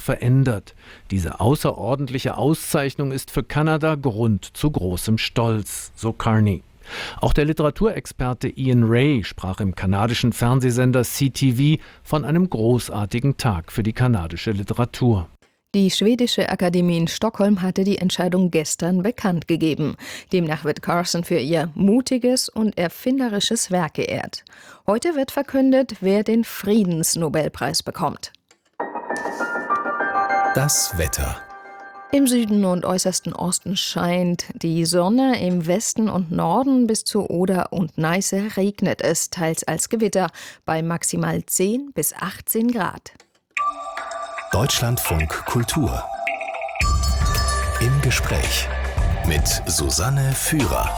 verändert. Diese außerordentliche Auszeichnung ist für Kanada Grund zu großem Stolz, so Carney. Auch der Literaturexperte Ian Ray sprach im kanadischen Fernsehsender CTV von einem großartigen Tag für die kanadische Literatur. Die Schwedische Akademie in Stockholm hatte die Entscheidung gestern bekannt gegeben. Demnach wird Carson für ihr mutiges und erfinderisches Werk geehrt. Heute wird verkündet, wer den Friedensnobelpreis bekommt. Das Wetter. Im Süden und äußersten Osten scheint die Sonne, im Westen und Norden bis zur Oder und Neiße regnet es, teils als Gewitter, bei maximal 10 bis 18 Grad. Deutschlandfunk Kultur. Im Gespräch mit Susanne Führer.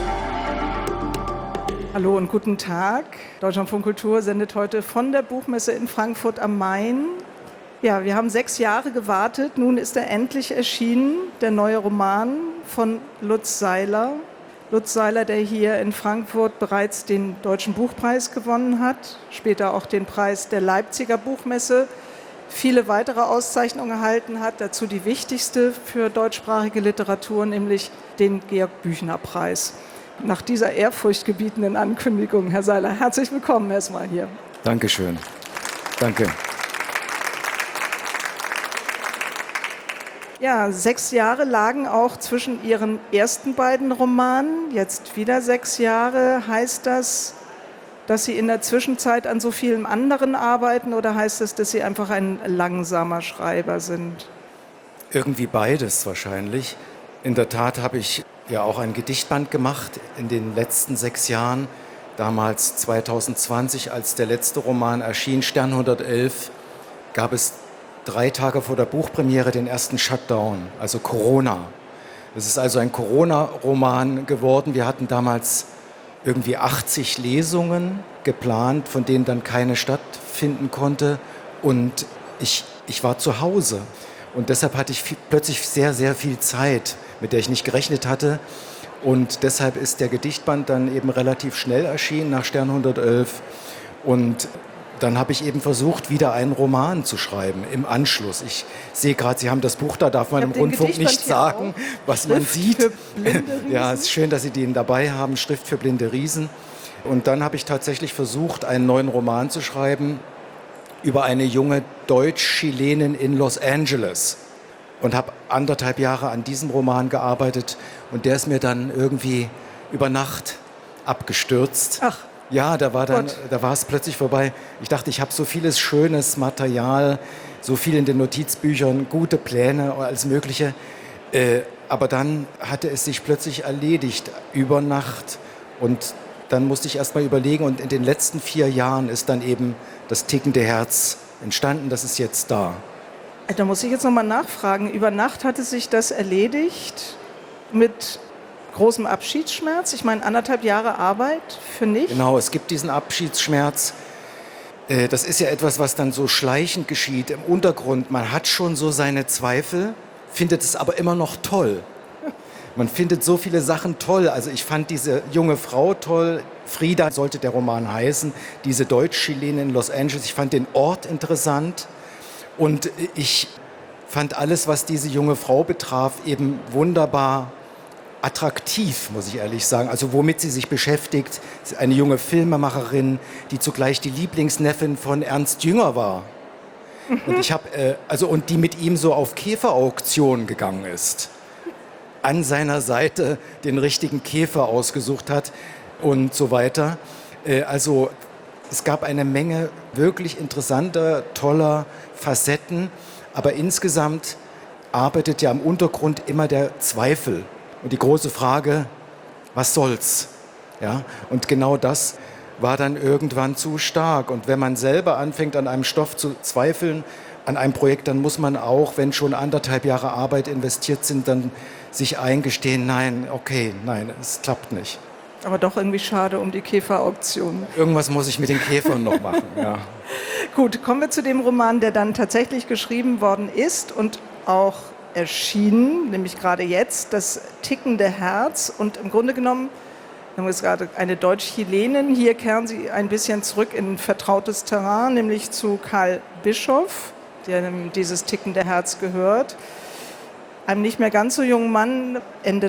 Hallo und guten Tag. Deutschlandfunk Kultur sendet heute von der Buchmesse in Frankfurt am Main. Ja, wir haben 6 Jahre gewartet. Nun ist er endlich erschienen, der neue Roman von Lutz Seiler. Lutz Seiler, der hier in Frankfurt bereits den Deutschen Buchpreis gewonnen hat, später auch den Preis der Leipziger Buchmesse, viele weitere Auszeichnungen erhalten hat, dazu die wichtigste für deutschsprachige Literatur, nämlich den Georg-Büchner-Preis. Nach dieser ehrfurchtgebietenden Ankündigung, Herr Seiler, herzlich willkommen erstmal hier. Dankeschön. Danke. Ja, 6 Jahre lagen auch zwischen Ihren ersten beiden Romanen, jetzt wieder 6 Jahre. Heißt das, dass Sie in der Zwischenzeit an so vielen anderen arbeiten oder heißt das, dass Sie einfach ein langsamer Schreiber sind? Irgendwie beides wahrscheinlich. In der Tat habe ich ja auch ein Gedichtband gemacht in den letzten 6 Jahren. Damals 2020, als der letzte Roman erschien, Stern 111, gab es 3 Tage vor der Buchpremiere den ersten Shutdown, also Corona. Es ist also ein Corona-Roman geworden. Wir hatten damals irgendwie 80 Lesungen geplant, von denen dann keine stattfinden konnte. Und ich war zu Hause. Und deshalb hatte ich plötzlich sehr, sehr viel Zeit, mit der ich nicht gerechnet hatte. Und deshalb ist der Gedichtband dann eben relativ schnell erschienen, nach Stern 111. Und dann habe ich eben versucht, wieder einen Roman zu schreiben im Anschluss. Ich sehe gerade, Sie haben das Buch da, darf man im Rundfunk nicht sagen, was man sieht. Für blinde Riesen. Ja, es ist schön, dass Sie den dabei haben, Schrift für blinde Riesen. Und dann habe ich tatsächlich versucht, einen neuen Roman zu schreiben über eine junge Deutsch-Chilenin in Los Angeles. Und habe 1,5 Jahre an diesem Roman gearbeitet und der ist mir dann irgendwie über Nacht abgestürzt. Ach. Ja, da war es plötzlich vorbei. Ich dachte, ich habe so vieles schönes Material, so viel in den Notizbüchern, gute Pläne, alles Mögliche. Aber dann hatte es sich plötzlich erledigt, über Nacht. Und dann musste ich erst mal überlegen. Und in den letzten 4 Jahren ist dann eben das tickende Herz entstanden. Das ist jetzt da. Da muss ich jetzt nochmal nachfragen. Über Nacht hatte sich das erledigt mit großem Abschiedsschmerz? Ich meine, 1,5 Jahre Arbeit für nichts? Genau, es gibt diesen Abschiedsschmerz. Das ist ja etwas, was dann so schleichend geschieht im Untergrund. Man hat schon so seine Zweifel, findet es aber immer noch toll. Man findet so viele Sachen toll. Also ich fand diese junge Frau toll. Frida sollte der Roman heißen. Diese Deutsch-Chilenin in Los Angeles. Ich fand den Ort interessant. Und ich fand alles, was diese junge Frau betraf, eben wunderbar attraktiv, muss ich ehrlich sagen. Also womit sie sich beschäftigt. Sie ist eine junge Filmemacherin, die zugleich die Lieblingsneffin von Ernst Jünger war. Und ich habe und die mit ihm so auf Käferauktionen gegangen ist. An seiner Seite den richtigen Käfer ausgesucht hat und so weiter. Also es gab eine Menge wirklich interessanter, toller Facetten, aber insgesamt arbeitet ja im Untergrund immer der Zweifel. Und die große Frage, was soll's? Ja? Und genau das war dann irgendwann zu stark. Und wenn man selber anfängt, an einem Stoff zu zweifeln, an einem Projekt, dann muss man auch, wenn schon 1,5 Jahre Arbeit investiert sind, dann sich eingestehen, nein, es klappt nicht. Aber doch irgendwie schade um die Käferauktion. Irgendwas muss ich mit den Käfern noch machen, ja. Gut, kommen wir zu dem Roman, der dann tatsächlich geschrieben worden ist und auch erschienen, nämlich gerade jetzt, das tickende Herz. Und im Grunde genommen, wir haben jetzt gerade eine Deutsch-Chilenin, hier kehren Sie ein bisschen zurück in vertrautes Terrain, nämlich zu Karl Bischoff, dem dieses tickende Herz gehört. Einem nicht mehr ganz so jungen Mann, Ende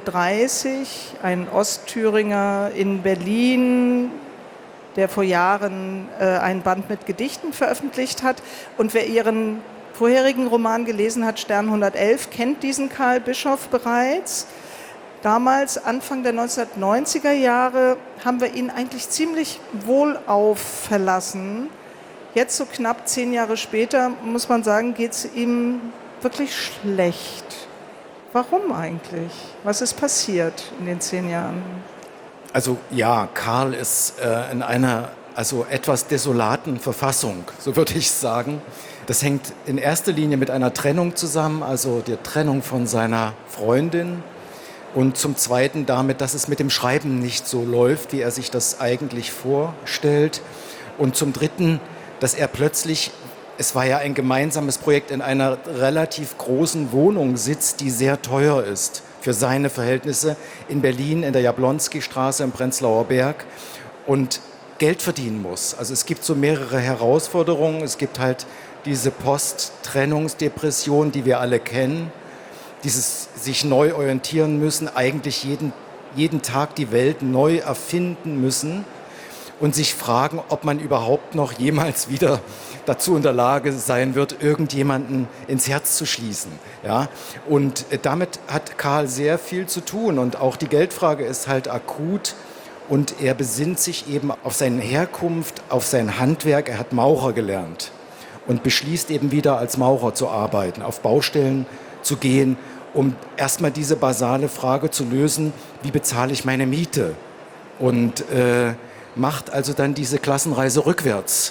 30, ein Ostthüringer in Berlin, der vor Jahren ein Band mit Gedichten veröffentlicht hat. Und wer Ihren vorherigen Roman gelesen hat, Stern 111, kennt diesen Karl Bischoff bereits. Damals, Anfang der 1990er Jahre, haben wir ihn eigentlich ziemlich wohlauf verlassen. Jetzt, so knapp 10 Jahre später, muss man sagen, geht es ihm wirklich schlecht. Warum eigentlich? Was ist passiert in den 10 Jahren? Also ja, Karl ist in einer etwas desolaten Verfassung, so würde ich sagen. Das hängt in erster Linie mit einer Trennung zusammen, also der Trennung von seiner Freundin. Und zum Zweiten damit, dass es mit dem Schreiben nicht so läuft, wie er sich das eigentlich vorstellt. Und zum Dritten, dass er plötzlich, es war ja ein gemeinsames Projekt, in einer relativ großen Wohnung sitzt, die sehr teuer ist für seine Verhältnisse in Berlin, in der Jablonski-Straße im Prenzlauer Berg und Geld verdienen muss. Also es gibt so mehrere Herausforderungen. Es gibt halt diese Post-Trennungsdepression, die wir alle kennen. Dieses sich neu orientieren müssen, eigentlich jeden Tag die Welt neu erfinden müssen und sich fragen, ob man überhaupt noch jemals wieder dazu in der Lage sein wird, irgendjemanden ins Herz zu schließen. Ja? Und damit hat Karl sehr viel zu tun und auch die Geldfrage ist halt akut und er besinnt sich eben auf seine Herkunft, auf sein Handwerk. Er hat Maurer gelernt und beschließt eben wieder als Maurer zu arbeiten, auf Baustellen zu gehen, um erstmal diese basale Frage zu lösen, wie bezahle ich meine Miete? Und macht also dann diese Klassenreise rückwärts,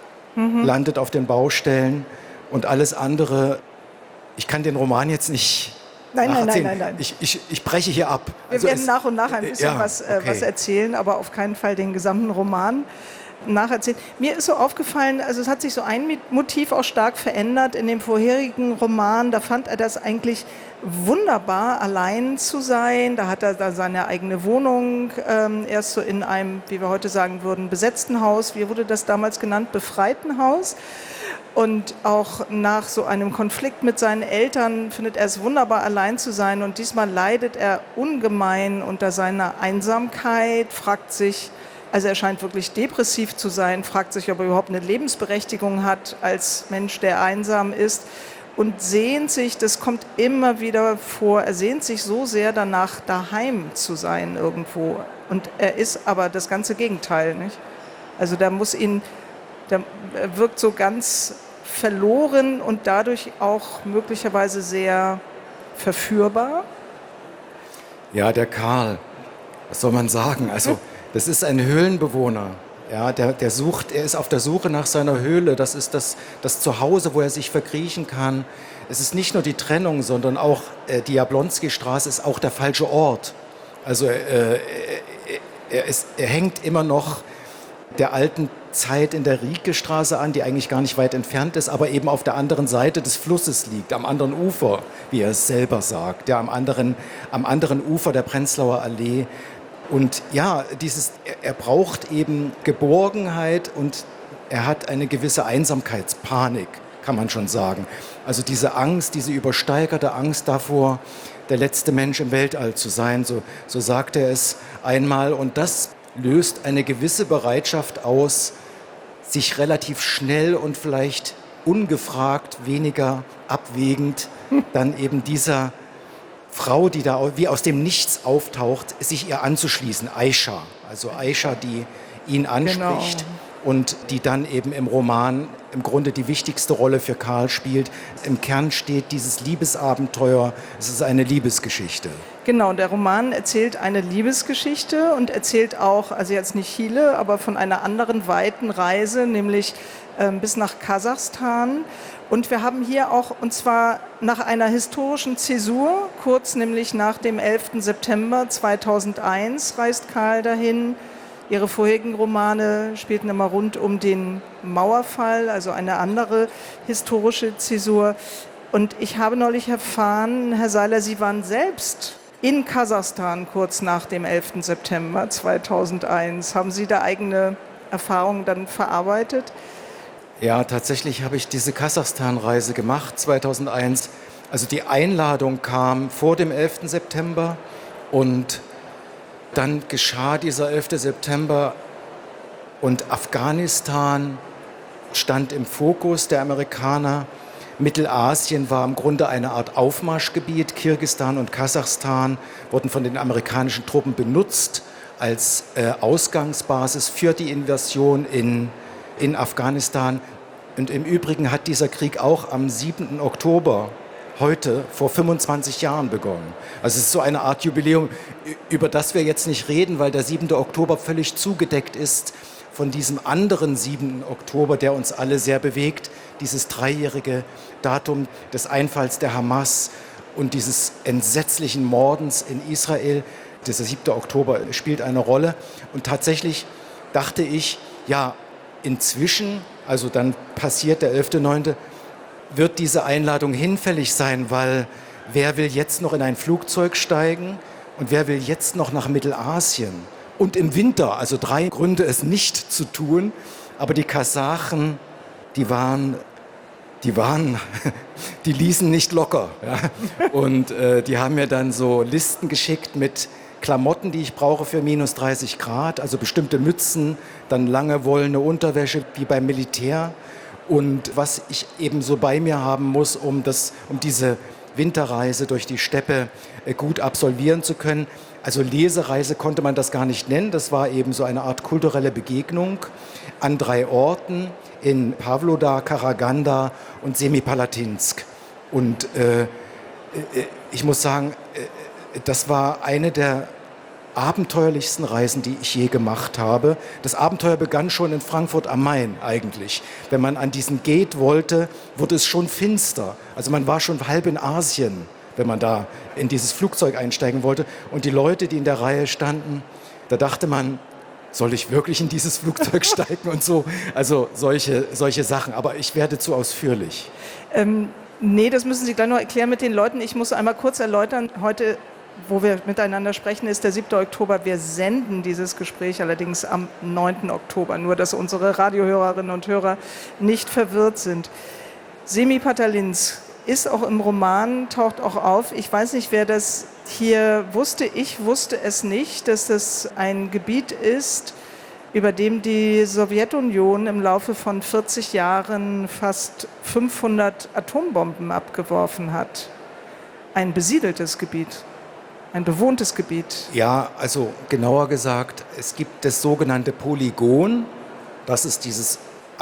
landet auf den Baustellen und alles andere. Ich kann den Roman jetzt nicht nacherzählen. Nein. Ich breche hier ab. Wir werden nach und nach ein bisschen was erzählen, aber auf keinen Fall den gesamten Roman nacherzählen. Mir ist so aufgefallen, also es hat sich so ein Motiv auch stark verändert in dem vorherigen Roman. Da fand er das eigentlich wunderbar, allein zu sein. Da hat er da seine eigene Wohnung, erst so in einem, wie wir heute sagen würden, besetzten Haus. Wie wurde das damals genannt? Befreiten Haus. Und auch nach so einem Konflikt mit seinen Eltern findet er es wunderbar, allein zu sein. Und diesmal leidet er ungemein unter seiner Einsamkeit, fragt sich, also er scheint wirklich depressiv zu sein, fragt sich, ob er überhaupt eine Lebensberechtigung hat als Mensch, der einsam ist und sehnt sich, das kommt immer wieder vor, er sehnt sich so sehr danach, daheim zu sein irgendwo. Und er ist aber das ganze Gegenteil, nicht? Also er wirkt so ganz verloren und dadurch auch möglicherweise sehr verführbar. Ja, der Karl, was soll man sagen? Also das ist ein Höhlenbewohner. Ja, er ist auf der Suche nach seiner Höhle. Das ist das Zuhause, wo er sich verkriechen kann. Es ist nicht nur die Trennung, sondern auch die Jablonski-Straße ist auch der falsche Ort. Also er hängt immer noch der alten Zeit in der Rieke-Straße an, die eigentlich gar nicht weit entfernt ist, aber eben auf der anderen Seite des Flusses liegt, am anderen Ufer, wie er es selber sagt, ja, am anderen Ufer der Prenzlauer Allee. Und ja, er braucht eben Geborgenheit und er hat eine gewisse Einsamkeitspanik, kann man schon sagen. Also diese Angst, diese übersteigerte Angst davor, der letzte Mensch im Weltall zu sein, so sagt er es einmal. Und das löst eine gewisse Bereitschaft aus, sich relativ schnell und vielleicht ungefragt, weniger abwägend, dann eben dieser Frau, die da wie aus dem Nichts auftaucht, sich ihr anzuschließen, Aisha. Also Aisha, die ihn anspricht. Genau. Und die dann eben im Roman im Grunde die wichtigste Rolle für Karl spielt. Im Kern steht dieses Liebesabenteuer, es ist eine Liebesgeschichte. Genau, der Roman erzählt eine Liebesgeschichte und erzählt auch, also jetzt nicht Chile, aber von einer anderen weiten Reise, nämlich bis nach Kasachstan. Und wir haben hier auch, und zwar nach einer historischen Zäsur, kurz nämlich nach dem 11. September 2001 reist Karl dahin. Ihre vorherigen Romane spielten immer rund um den Mauerfall, also eine andere historische Zäsur. Und ich habe neulich erfahren, Herr Seiler, Sie waren selbst in Kasachstan kurz nach dem 11. September 2001. Haben Sie da eigene Erfahrungen dann verarbeitet? Ja, tatsächlich habe ich diese Kasachstan-Reise gemacht, 2001. Also die Einladung kam vor dem 11. September und dann geschah dieser 11. September und Afghanistan stand im Fokus der Amerikaner. Mittelasien war im Grunde eine Art Aufmarschgebiet. Kirgisistan und Kasachstan wurden von den amerikanischen Truppen benutzt als Ausgangsbasis für die Invasion in Afghanistan. Und im Übrigen hat dieser Krieg auch am 7. Oktober heute vor 25 Jahren begonnen. Also es ist so eine Art Jubiläum, über das wir jetzt nicht reden, weil der 7. Oktober völlig zugedeckt ist von diesem anderen 7. Oktober, der uns alle sehr bewegt, dieses 3-jährige Datum des Einfalls der Hamas und dieses entsetzlichen Mordens in Israel. Dieser 7. Oktober spielt eine Rolle. Und tatsächlich dachte ich, ja, inzwischen, also dann passiert der 11.9., wird diese Einladung hinfällig sein, weil wer will jetzt noch in ein Flugzeug steigen und wer will jetzt noch nach Mittelasien? Und im Winter, also 3 Gründe, es nicht zu tun. Aber die Kasachen, die ließen nicht locker. Ja? Und die haben mir dann so Listen geschickt mit Klamotten, die ich brauche für minus 30 Grad, also bestimmte Mützen, dann lange wollene Unterwäsche wie beim Militär. Und was ich eben so bei mir haben muss, um diese Winterreise durch die Steppe gut absolvieren zu können. Also Lesereise konnte man das gar nicht nennen. Das war eben so eine Art kulturelle Begegnung an 3 Orten, in Pawlodar, Karaganda und Semipalatinsk. Und ich muss sagen, das war eine der abenteuerlichsten Reisen, die ich je gemacht habe. Das Abenteuer begann schon in Frankfurt am Main eigentlich. Wenn man an diesen Gate wollte, wurde es schon finster. Also man war schon halb in Asien, wenn man da in dieses Flugzeug einsteigen wollte. Und die Leute, die in der Reihe standen, da dachte man, soll ich wirklich in dieses Flugzeug steigen und so. Also solche Sachen. Aber ich werde zu ausführlich. Nee, das müssen Sie gleich noch erklären mit den Leuten. Ich muss einmal kurz erläutern, heute, wo wir miteinander sprechen, ist der 7. Oktober. Wir senden dieses Gespräch allerdings am 9. Oktober. Nur, dass unsere Radiohörerinnen und Hörer nicht verwirrt sind. Semipalatinsk ist auch im Roman, taucht auch auf. Ich weiß nicht, wer das hier wusste. Ich wusste es nicht, dass das ein Gebiet ist, über dem die Sowjetunion im Laufe von 40 Jahren fast 500 Atombomben abgeworfen hat. Ein besiedeltes Gebiet, ein bewohntes Gebiet. Ja, also genauer gesagt, es gibt das sogenannte Polygon. Das ist dieses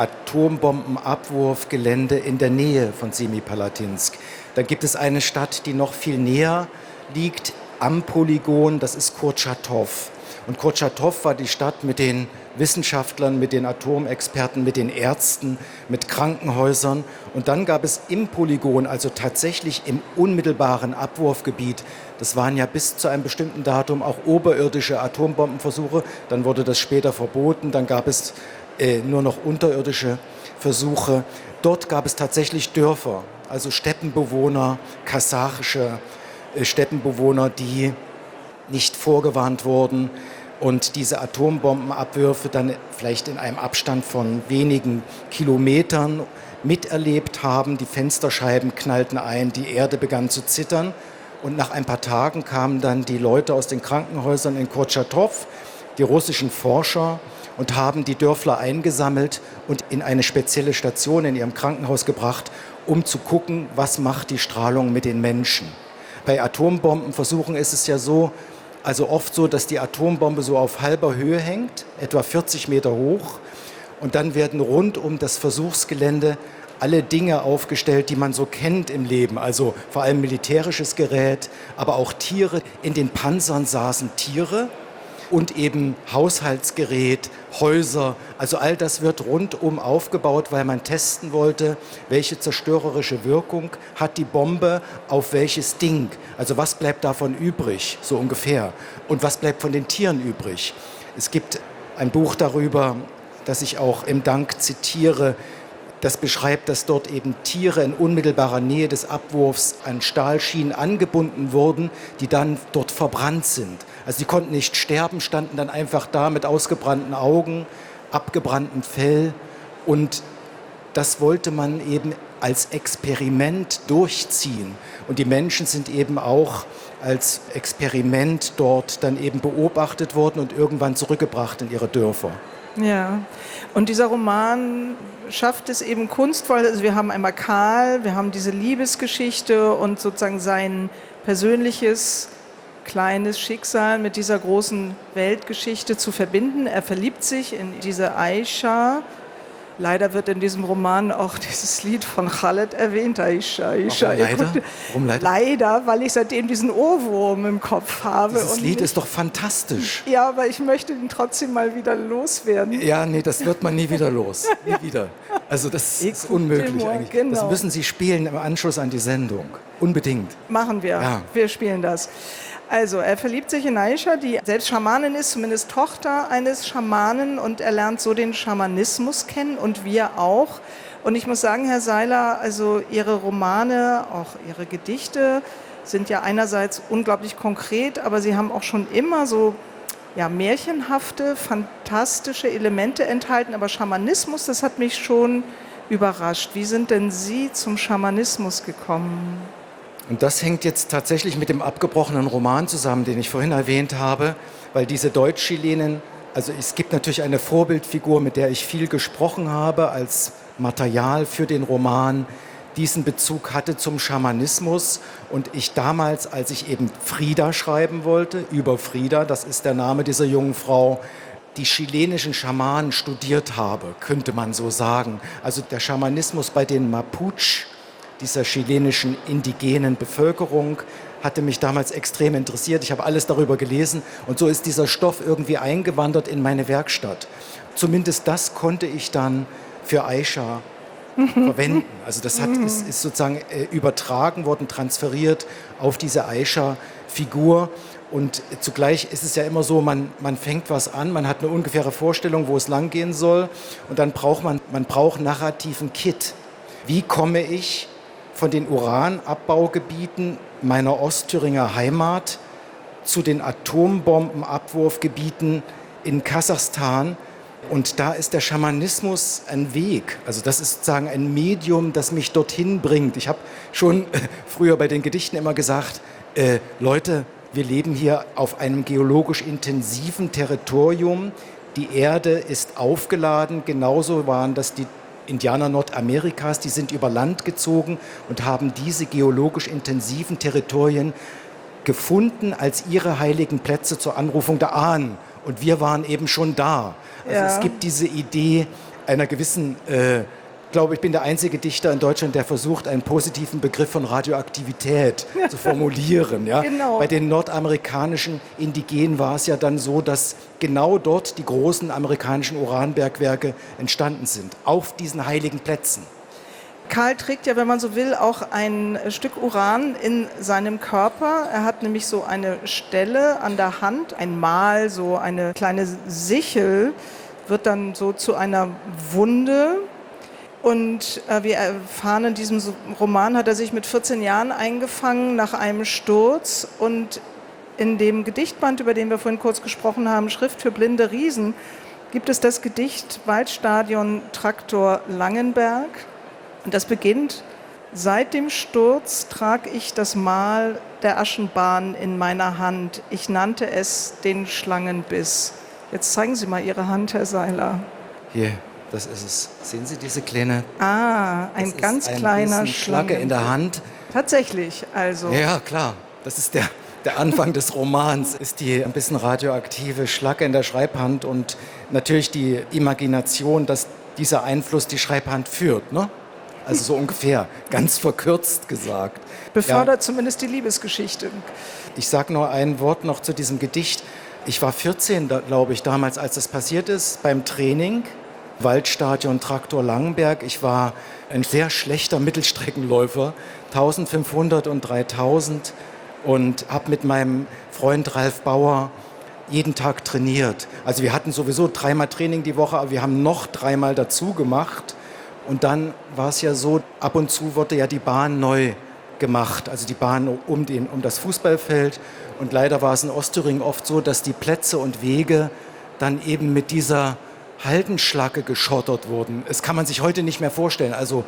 Atombombenabwurfgelände in der Nähe von Semipalatinsk. Dann gibt es eine Stadt, die noch viel näher liegt am Polygon, das ist Kurtschatow. Und Kurtschatow war die Stadt mit den Wissenschaftlern, mit den Atomexperten, mit den Ärzten, mit Krankenhäusern. Und dann gab es im Polygon, also tatsächlich im unmittelbaren Abwurfgebiet, das waren ja bis zu einem bestimmten Datum auch oberirdische Atombombenversuche, dann wurde das später verboten, dann gab es nur noch unterirdische Versuche. Dort gab es tatsächlich Dörfer, also Steppenbewohner, kasachische Steppenbewohner, die nicht vorgewarnt wurden und diese Atombombenabwürfe dann vielleicht in einem Abstand von wenigen Kilometern miterlebt haben. Die Fensterscheiben knallten ein, die Erde begann zu zittern. Und nach ein paar Tagen kamen dann die Leute aus den Krankenhäusern in Kurtschatow, die russischen Forscher, und haben die Dörfler eingesammelt und in eine spezielle Station in ihrem Krankenhaus gebracht, um zu gucken, was macht die Strahlung mit den Menschen. Bei Atombombenversuchen ist es ja so, also oft so, dass die Atombombe so auf halber Höhe hängt, etwa 40 Meter hoch. Und dann werden rund um das Versuchsgelände alle Dinge aufgestellt, die man so kennt im Leben. Also vor allem militärisches Gerät, aber auch Tiere. In den Panzern saßen Tiere und eben Haushaltsgerät, Häuser. Also all das wird rundum aufgebaut, weil man testen wollte, welche zerstörerische Wirkung hat die Bombe auf welches Ding. Also was bleibt davon übrig, so ungefähr. Und was bleibt von den Tieren übrig. Es gibt ein Buch darüber, das ich auch im Dank zitiere, das beschreibt, dass dort eben Tiere in unmittelbarer Nähe des Abwurfs an Stahlschienen angebunden wurden, die dann dort verbrannt sind. Also die konnten nicht sterben, standen dann einfach da mit ausgebrannten Augen, abgebranntem Fell. Und das wollte man eben als Experiment durchziehen. Und die Menschen sind eben auch als Experiment dort dann eben beobachtet worden und irgendwann zurückgebracht in ihre Dörfer. Ja, und dieser Roman schafft es eben kunstvoll. Also wir haben einmal Karl, wir haben diese Liebesgeschichte und sozusagen sein persönliches kleines Schicksal mit dieser großen Weltgeschichte zu verbinden. Er verliebt sich in diese Aisha. Leider wird in diesem Roman auch dieses Lied von Khaled erwähnt, Aisha, Aisha. Warum leider? Warum leider? Leider, weil ich seitdem diesen Ohrwurm im Kopf habe. Dieses Lied ist doch fantastisch. Ja, aber ich möchte ihn trotzdem mal wieder loswerden. Ja, nee, das wird man nie wieder los. Nie wieder. Also das ist unmöglich eigentlich. Genau. Das müssen Sie spielen im Anschluss an die Sendung. Unbedingt. Machen wir. Ja. Wir spielen das. Also, er verliebt sich in Aisha, die selbst Schamanin ist, zumindest Tochter eines Schamanen, und er lernt so den Schamanismus kennen und wir auch. Und ich muss sagen, Herr Seiler, also Ihre Romane, auch Ihre Gedichte sind ja einerseits unglaublich konkret, aber Sie haben auch schon immer so märchenhafte, fantastische Elemente enthalten. Aber Schamanismus, das hat mich schon überrascht. Wie sind denn Sie zum Schamanismus gekommen? Und das hängt jetzt tatsächlich mit dem abgebrochenen Roman zusammen, den ich vorhin erwähnt habe, weil diese Deutsch-Chilenen, also es gibt natürlich eine Vorbildfigur, mit der ich viel gesprochen habe als Material für den Roman, diesen Bezug hatte zum Schamanismus und ich damals, als ich eben Frida schreiben wollte, über Frida, das ist der Name dieser jungen Frau, die chilenischen Schamanen studiert habe, könnte man so sagen. Also der Schamanismus bei den Mapuche, dieser chilenischen indigenen Bevölkerung, hatte mich damals extrem interessiert. Ich habe alles darüber gelesen und so ist dieser Stoff irgendwie eingewandert in meine Werkstatt. Zumindest das konnte ich dann für Aisha verwenden. Also das ist sozusagen übertragen worden, transferiert auf diese Aisha-Figur. Und zugleich ist es ja immer so, man fängt was an, man hat eine ungefähre Vorstellung, wo es langgehen soll und dann braucht man braucht narrativen Kit. Wie komme ich von den Uranabbaugebieten meiner Ostthüringer Heimat zu den Atombombenabwurfgebieten in Kasachstan? Und da ist der Schamanismus ein Weg. Also das ist sozusagen ein Medium, das mich dorthin bringt. Ich habe schon früher bei den Gedichten immer gesagt, Leute, wir leben hier auf einem geologisch intensiven Territorium. Die Erde ist aufgeladen. Genauso waren das die Indianer Nordamerikas, die sind über Land gezogen und haben diese geologisch intensiven Territorien gefunden als ihre heiligen Plätze zur Anrufung der Ahnen. Und wir waren eben schon da. Also es gibt diese Idee einer gewissen, ich glaube, ich bin der einzige Dichter in Deutschland, der versucht, einen positiven Begriff von Radioaktivität zu formulieren. Ja? Genau. Bei den nordamerikanischen Indigenen war es ja dann so, dass genau dort die großen amerikanischen Uranbergwerke entstanden sind, auf diesen heiligen Plätzen. Karl trägt ja, wenn man so will, auch ein Stück Uran in seinem Körper. Er hat nämlich so eine Stelle an der Hand, ein Mal, so eine kleine Sichel, wird dann so zu einer Wunde. Und wir erfahren, in diesem Roman hat er sich mit 14 Jahren eingefangen nach einem Sturz. Und in dem Gedichtband, über den wir vorhin kurz gesprochen haben, Schrift für blinde Riesen, gibt es das Gedicht Waldstadion Traktor Langenberg. Und das beginnt: Seit dem Sturz trag ich das Mal der Aschenbahn in meiner Hand. Ich nannte es den Schlangenbiss. Jetzt zeigen Sie mal Ihre Hand, Herr Seiler. Hier, das ist es. Sehen Sie diese kleine? Ein ganz kleiner Schlacke in der Hand. Tatsächlich, also. Ja, klar. Das ist der Anfang des Romans, ist die ein bisschen radioaktive Schlacke in der Schreibhand und natürlich die Imagination, dass dieser Einfluss die Schreibhand führt, ne? Also so ungefähr, ganz verkürzt gesagt. Befördert zumindest die Liebesgeschichte. Ich sage nur ein Wort noch zu diesem Gedicht. Ich war 14, glaube ich, damals, als das passiert ist, beim Training. Waldstadion Traktor Langenberg. Ich war ein sehr schlechter Mittelstreckenläufer, 1500 und 3000 und habe mit meinem Freund Ralf Bauer jeden Tag trainiert. Also wir hatten sowieso 3-mal Training die Woche, aber wir haben noch 3-mal dazu gemacht. Und dann war es ja so, ab und zu wurde ja die Bahn neu gemacht, also die Bahn um das Fußballfeld. Und leider war es in Ostthüringen oft so, dass die Plätze und Wege dann eben mit dieser Haldenschlacke geschottert wurden. Das kann man sich heute nicht mehr vorstellen. Also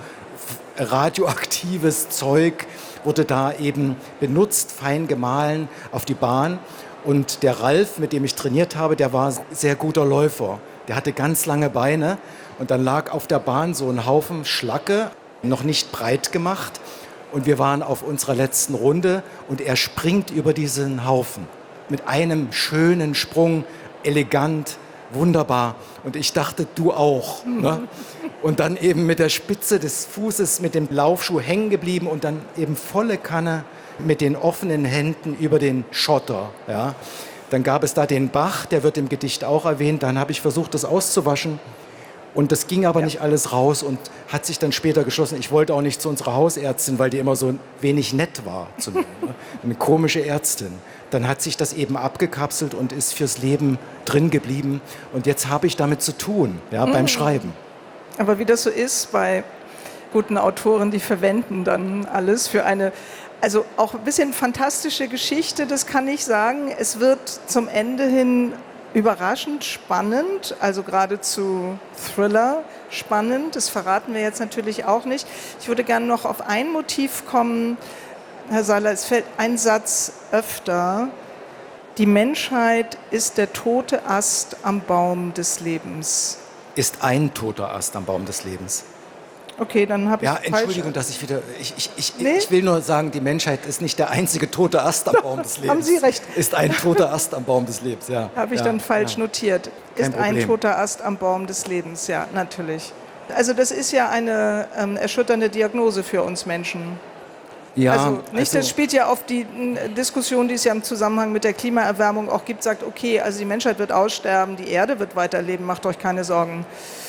radioaktives Zeug wurde da eben benutzt, fein gemahlen auf die Bahn. Und der Ralf, mit dem ich trainiert habe, der war sehr guter Läufer. Der hatte ganz lange Beine und dann lag auf der Bahn so ein Haufen Schlacke, noch nicht breit gemacht. Und wir waren auf unserer letzten Runde und er springt über diesen Haufen. Mit einem schönen Sprung, elegant, wunderbar. Und ich dachte, du auch. Ne? Und dann eben mit der Spitze des Fußes, mit dem Laufschuh hängen geblieben und dann eben volle Kanne mit den offenen Händen über den Schotter. Ja? Dann gab es da den Bach, der wird im Gedicht auch erwähnt. Dann habe ich versucht, das auszuwaschen. Und das ging aber nicht alles raus und hat sich dann später geschlossen. Ich wollte auch nicht zu unserer Hausärztin, weil die immer so wenig nett war zu mir. Ne? Eine komische Ärztin. Dann hat sich das eben abgekapselt und ist fürs Leben drin geblieben. Und jetzt habe ich damit zu tun, ja, beim Schreiben. Aber wie das so ist bei guten Autoren, die verwenden dann alles für eine, also auch ein bisschen fantastische Geschichte, das kann ich sagen. Es wird zum Ende hin überraschend spannend, also geradezu Thriller spannend. Das verraten wir jetzt natürlich auch nicht. Ich würde gerne noch auf ein Motiv kommen. Herr Seiler, es fällt ein Satz öfter. Die Menschheit ist der tote Ast am Baum des Lebens. Ist ein toter Ast am Baum des Lebens. Okay, dann habe ich Ja, Entschuldigung, dass ich wieder... Ich will nur sagen, die Menschheit ist nicht der einzige tote Ast am Baum des Lebens. Haben Sie recht. Ist ein toter Ast am Baum des Lebens, ja. Habe ich dann falsch notiert. Kein Ist ein Problem. toter Ast am Baum des Lebens, ja, natürlich. Also das ist ja eine erschütternde Diagnose für uns Menschen. Ja, Das spielt ja auf die Diskussion, die es ja im Zusammenhang mit der Klimaerwärmung auch gibt, sagt, okay, also die Menschheit wird aussterben, die Erde wird weiterleben, macht euch keine Sorgen.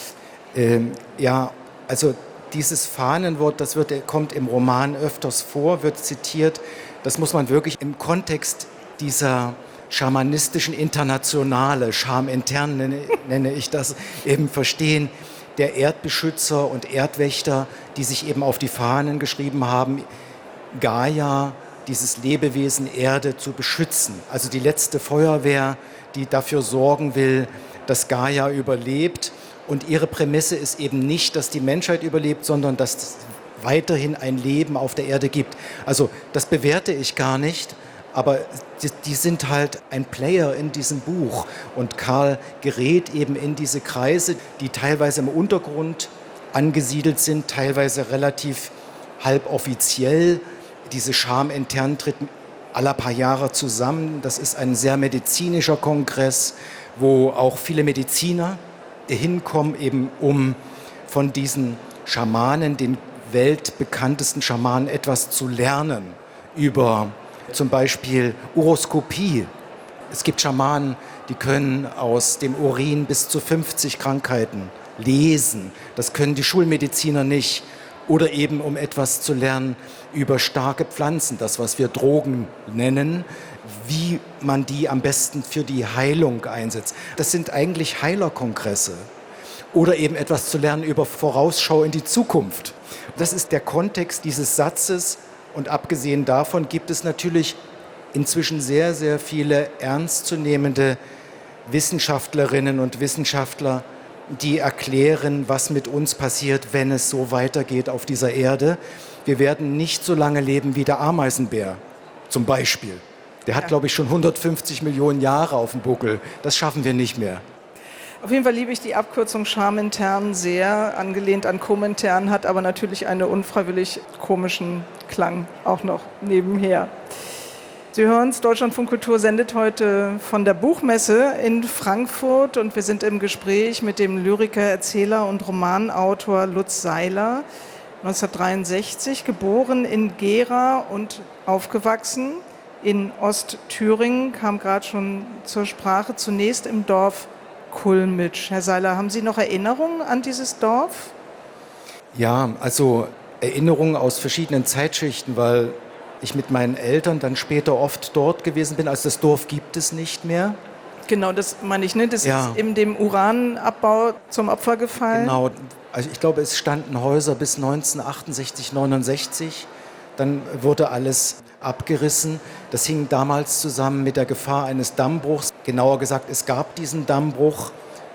Also dieses Fahnenwort, kommt im Roman öfters vor, wird zitiert. Das muss man wirklich im Kontext dieser schamanistischen Internationale, schamintern nenne ich das, eben verstehen. Der Erdbeschützer und Erdwächter, die sich eben auf die Fahnen geschrieben haben, Gaia, dieses Lebewesen Erde zu beschützen. Also die letzte Feuerwehr, die dafür sorgen will, dass Gaia überlebt. Und ihre Prämisse ist eben nicht, dass die Menschheit überlebt, sondern dass es weiterhin ein Leben auf der Erde gibt. Also das bewerte ich gar nicht, aber die sind halt ein Player in diesem Buch. Und Karl gerät eben in diese Kreise, die teilweise im Untergrund angesiedelt sind, teilweise relativ halboffiziell. Diese Scham intern tritt alle paar Jahre zusammen. Das ist ein sehr medizinischer Kongress, wo auch viele Mediziner hinkommen, eben um von diesen Schamanen, den weltbekanntesten Schamanen, etwas zu lernen über zum Beispiel Uroskopie. Es gibt Schamanen, die können aus dem Urin bis zu 50 Krankheiten lesen. Das können die Schulmediziner nicht. Oder eben um etwas zu lernen über starke Pflanzen, das was wir Drogen nennen, wie man die am besten für die Heilung einsetzt. Das sind eigentlich Heilerkongresse. Oder eben etwas zu lernen über Vorausschau in die Zukunft. Das ist der Kontext dieses Satzes. Und abgesehen davon gibt es natürlich inzwischen sehr, sehr viele ernstzunehmende Wissenschaftlerinnen und Wissenschaftler, die erklären, was mit uns passiert, wenn es so weitergeht auf dieser Erde. Wir werden nicht so lange leben wie der Ameisenbär zum Beispiel. Der hat, glaube ich, schon 150 Millionen Jahre auf dem Buckel. Das schaffen wir nicht mehr. Auf jeden Fall liebe ich die Abkürzung schamintern sehr, angelehnt an komintern, hat aber natürlich einen unfreiwillig komischen Klang auch noch nebenher. Sie hören es, Deutschlandfunk Kultur sendet heute von der Buchmesse in Frankfurt und wir sind im Gespräch mit dem Lyriker, Erzähler und Romanautor Lutz Seiler, 1963, geboren in Gera und aufgewachsen in Ostthüringen, kam gerade schon zur Sprache, zunächst im Dorf Kulmitsch. Herr Seiler, haben Sie noch Erinnerungen an dieses Dorf? Ja, also Erinnerungen aus verschiedenen Zeitschichten, weil ich mit meinen Eltern dann später oft dort gewesen bin. Also das Dorf gibt es nicht mehr. Genau, das meine ich, ne? Das ist in dem Uranabbau zum Opfer gefallen. Genau, also ich glaube, es standen Häuser bis 1968, 69. Dann wurde alles abgerissen. Das hing damals zusammen mit der Gefahr eines Dammbruchs. Genauer gesagt, es gab diesen Dammbruch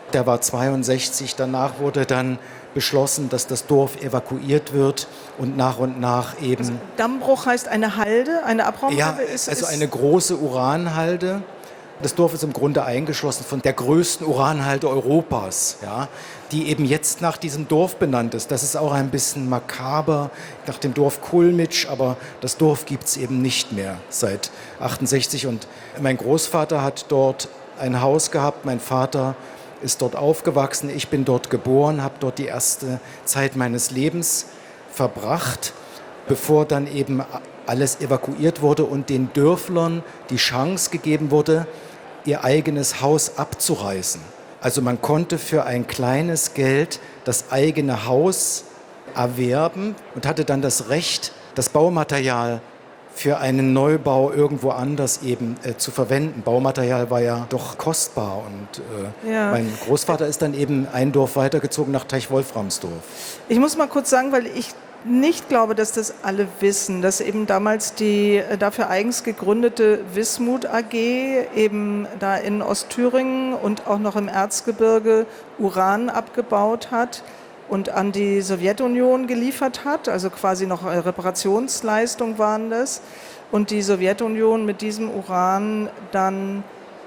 Der war 62, danach wurde dann beschlossen, dass das Dorf evakuiert wird und nach eben... Also Dammbruch heißt eine Halde, eine Abraumhalde? Ja, also eine große Uranhalde. Das Dorf ist im Grunde eingeschlossen von der größten Uranhalde Europas, ja, die eben jetzt nach diesem Dorf benannt ist. Das ist auch ein bisschen makaber, nach dem Dorf Kulmitsch, aber das Dorf gibt es eben nicht mehr seit 68. Und mein Großvater hat dort ein Haus gehabt, mein Vater ist dort aufgewachsen, ich bin dort geboren, habe dort die erste Zeit meines Lebens verbracht, bevor dann eben alles evakuiert wurde und den Dörflern die Chance gegeben wurde, ihr eigenes Haus abzureißen. Also man konnte für ein kleines Geld das eigene Haus erwerben und hatte dann das Recht, das Baumaterial für einen Neubau irgendwo anders eben zu verwenden. Baumaterial war ja doch kostbar und mein Großvater ist dann eben ein Dorf weitergezogen nach Teich-Wolframsdorf. Ich muss mal kurz sagen, weil ich nicht glaube, dass das alle wissen, dass eben damals die dafür eigens gegründete Wismut AG eben da in Ostthüringen und auch noch im Erzgebirge Uran abgebaut hat und an die Sowjetunion geliefert hat, also quasi noch Reparationsleistung waren das. Und die Sowjetunion mit diesem Uran dann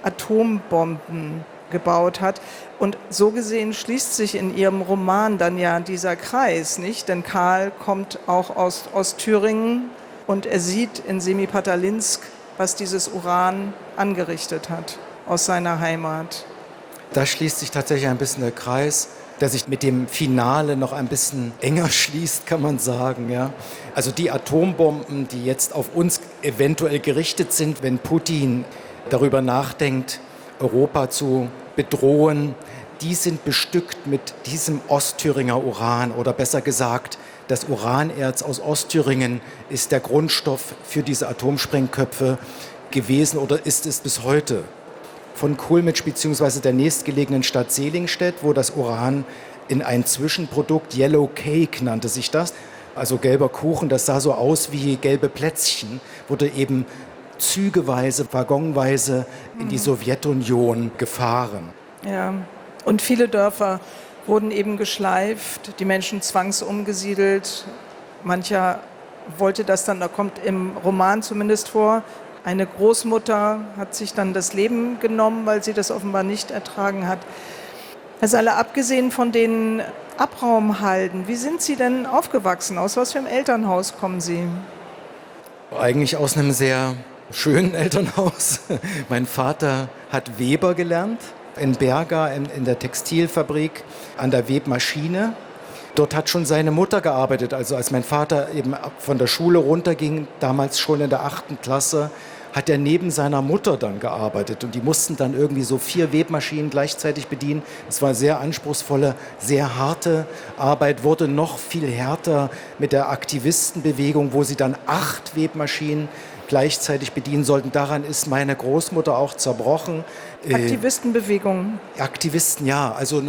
Atombomben gebaut hat. Und so gesehen schließt sich in ihrem Roman dann ja dieser Kreis, nicht? Denn Karl kommt auch aus Ostthüringen und er sieht in Semipatalinsk, was dieses Uran angerichtet hat aus seiner Heimat. Da schließt sich tatsächlich ein bisschen der Kreis, der sich mit dem Finale noch ein bisschen enger schließt, kann man sagen. Ja. Also die Atombomben, die jetzt auf uns eventuell gerichtet sind, wenn Putin darüber nachdenkt, Europa zu bedrohen, die sind bestückt mit diesem Ostthüringer Uran oder besser gesagt, das Uranerz aus Ostthüringen ist der Grundstoff für diese Atomsprengköpfe gewesen oder ist es bis heute. Von Kulmitsch bzw. der nächstgelegenen Stadt Selingstedt, wo das Uran in ein Zwischenprodukt, Yellow Cake nannte sich das, also gelber Kuchen, das sah so aus wie gelbe Plätzchen, wurde eben zügeweise, waggonweise in die Sowjetunion gefahren. Ja, und viele Dörfer wurden eben geschleift, die Menschen zwangsumgesiedelt. Mancher wollte das dann, da kommt im Roman zumindest vor, eine Großmutter hat sich dann das Leben genommen, weil sie das offenbar nicht ertragen hat. Also alle abgesehen von den Abraumhalden, wie sind Sie denn aufgewachsen? Aus was für einem Elternhaus kommen Sie? Eigentlich aus einem sehr schönen Elternhaus. Mein Vater hat Weber gelernt in Berga in der Textilfabrik an der Webmaschine. Dort hat schon seine Mutter gearbeitet. Also als mein Vater eben von der Schule runterging, damals schon in der 8. Klasse, hat er neben seiner Mutter dann gearbeitet. Und die mussten dann irgendwie so 4 Webmaschinen gleichzeitig bedienen. Es war sehr anspruchsvolle, sehr harte Arbeit, wurde noch viel härter mit der Aktivistenbewegung, wo sie dann 8 Webmaschinen gleichzeitig bedienen sollten. Daran ist meine Großmutter auch zerbrochen. Aktivistenbewegung. Aktivisten, ja. Also,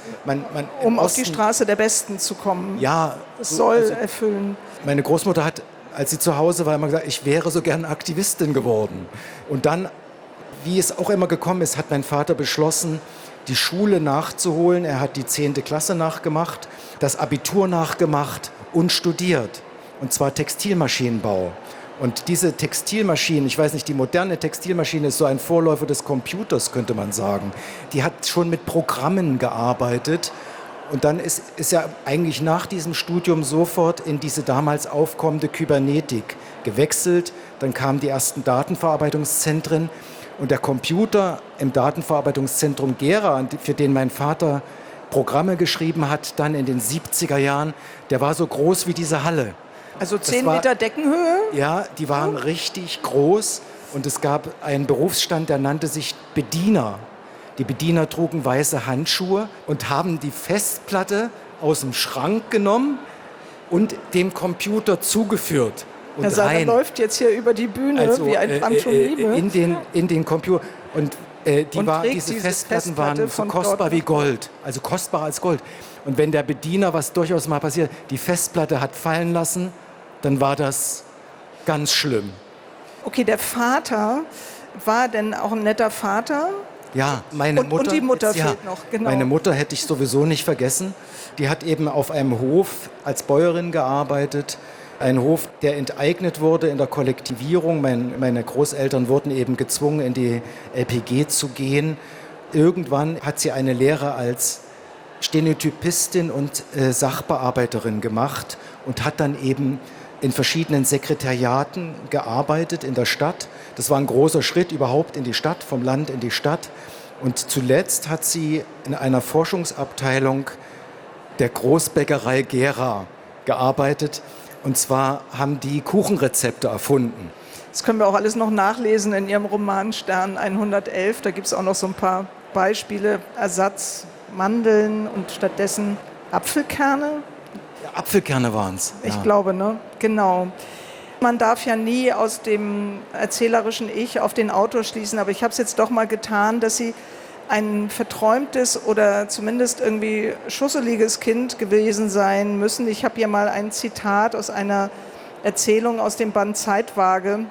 um auf die Straße der Besten zu kommen. Ja. Das soll erfüllen. Meine Großmutter hat, als sie zu Hause war, immer gesagt, ich wäre so gern Aktivistin geworden. Und dann, wie es auch immer gekommen ist, hat mein Vater beschlossen, die Schule nachzuholen. Er hat die 10. Klasse nachgemacht, das Abitur nachgemacht und studiert. Und zwar Textilmaschinenbau. Und diese Textilmaschinen, ich weiß nicht, die moderne Textilmaschine ist so ein Vorläufer des Computers, könnte man sagen. Die hat schon mit Programmen gearbeitet. Und dann ist er eigentlich nach diesem Studium sofort in diese damals aufkommende Kybernetik gewechselt. Dann kamen die ersten Datenverarbeitungszentren. Und der Computer im Datenverarbeitungszentrum Gera, für den mein Vater Programme geschrieben hat, dann in den 70er Jahren, der war so groß wie diese Halle. Also 10 Meter Deckenhöhe? Ja, die waren richtig groß und es gab einen Berufsstand, der nannte sich Bediener. Die Bediener trugen weiße Handschuhe und haben die Festplatte aus dem Schrank genommen und dem Computer zugeführt. Und Herr Seiler läuft jetzt hier über die Bühne also, wie ein Phantomime. In den Computer. Und diese Festplatten waren so kostbar wie Gold, also kostbarer als Gold. Und wenn der Bediener, was durchaus mal passiert, die Festplatte hat fallen lassen, dann war das ganz schlimm. Okay, der Vater war denn auch ein netter Vater? Ja, meine Mutter. Und die Mutter ja, fehlt noch, genau. Meine Mutter hätte ich sowieso nicht vergessen. Die hat eben auf einem Hof als Bäuerin gearbeitet. Ein Hof, der enteignet wurde in der Kollektivierung. Meine Großeltern wurden eben gezwungen, in die LPG zu gehen. Irgendwann hat sie eine Lehre als Stenotypistin und Sachbearbeiterin gemacht und hat dann eben in verschiedenen Sekretariaten gearbeitet in der Stadt. Das war ein großer Schritt überhaupt in die Stadt, vom Land in die Stadt. Und zuletzt hat sie in einer Forschungsabteilung der Großbäckerei Gera gearbeitet. Und zwar haben die Kuchenrezepte erfunden. Das können wir auch alles noch nachlesen in Ihrem Roman Stern 111. Da gibt es auch noch so ein paar Beispiele. Ersatz Mandeln und stattdessen Apfelkerne. Ja, Apfelkerne waren es. Ich glaube, ne? Genau. Man darf ja nie aus dem erzählerischen Ich auf den Autor schließen, aber ich habe es jetzt doch mal getan, dass Sie ein verträumtes oder zumindest irgendwie schusseliges Kind gewesen sein müssen. Ich habe hier mal ein Zitat aus einer Erzählung aus dem Band Zeitwaage.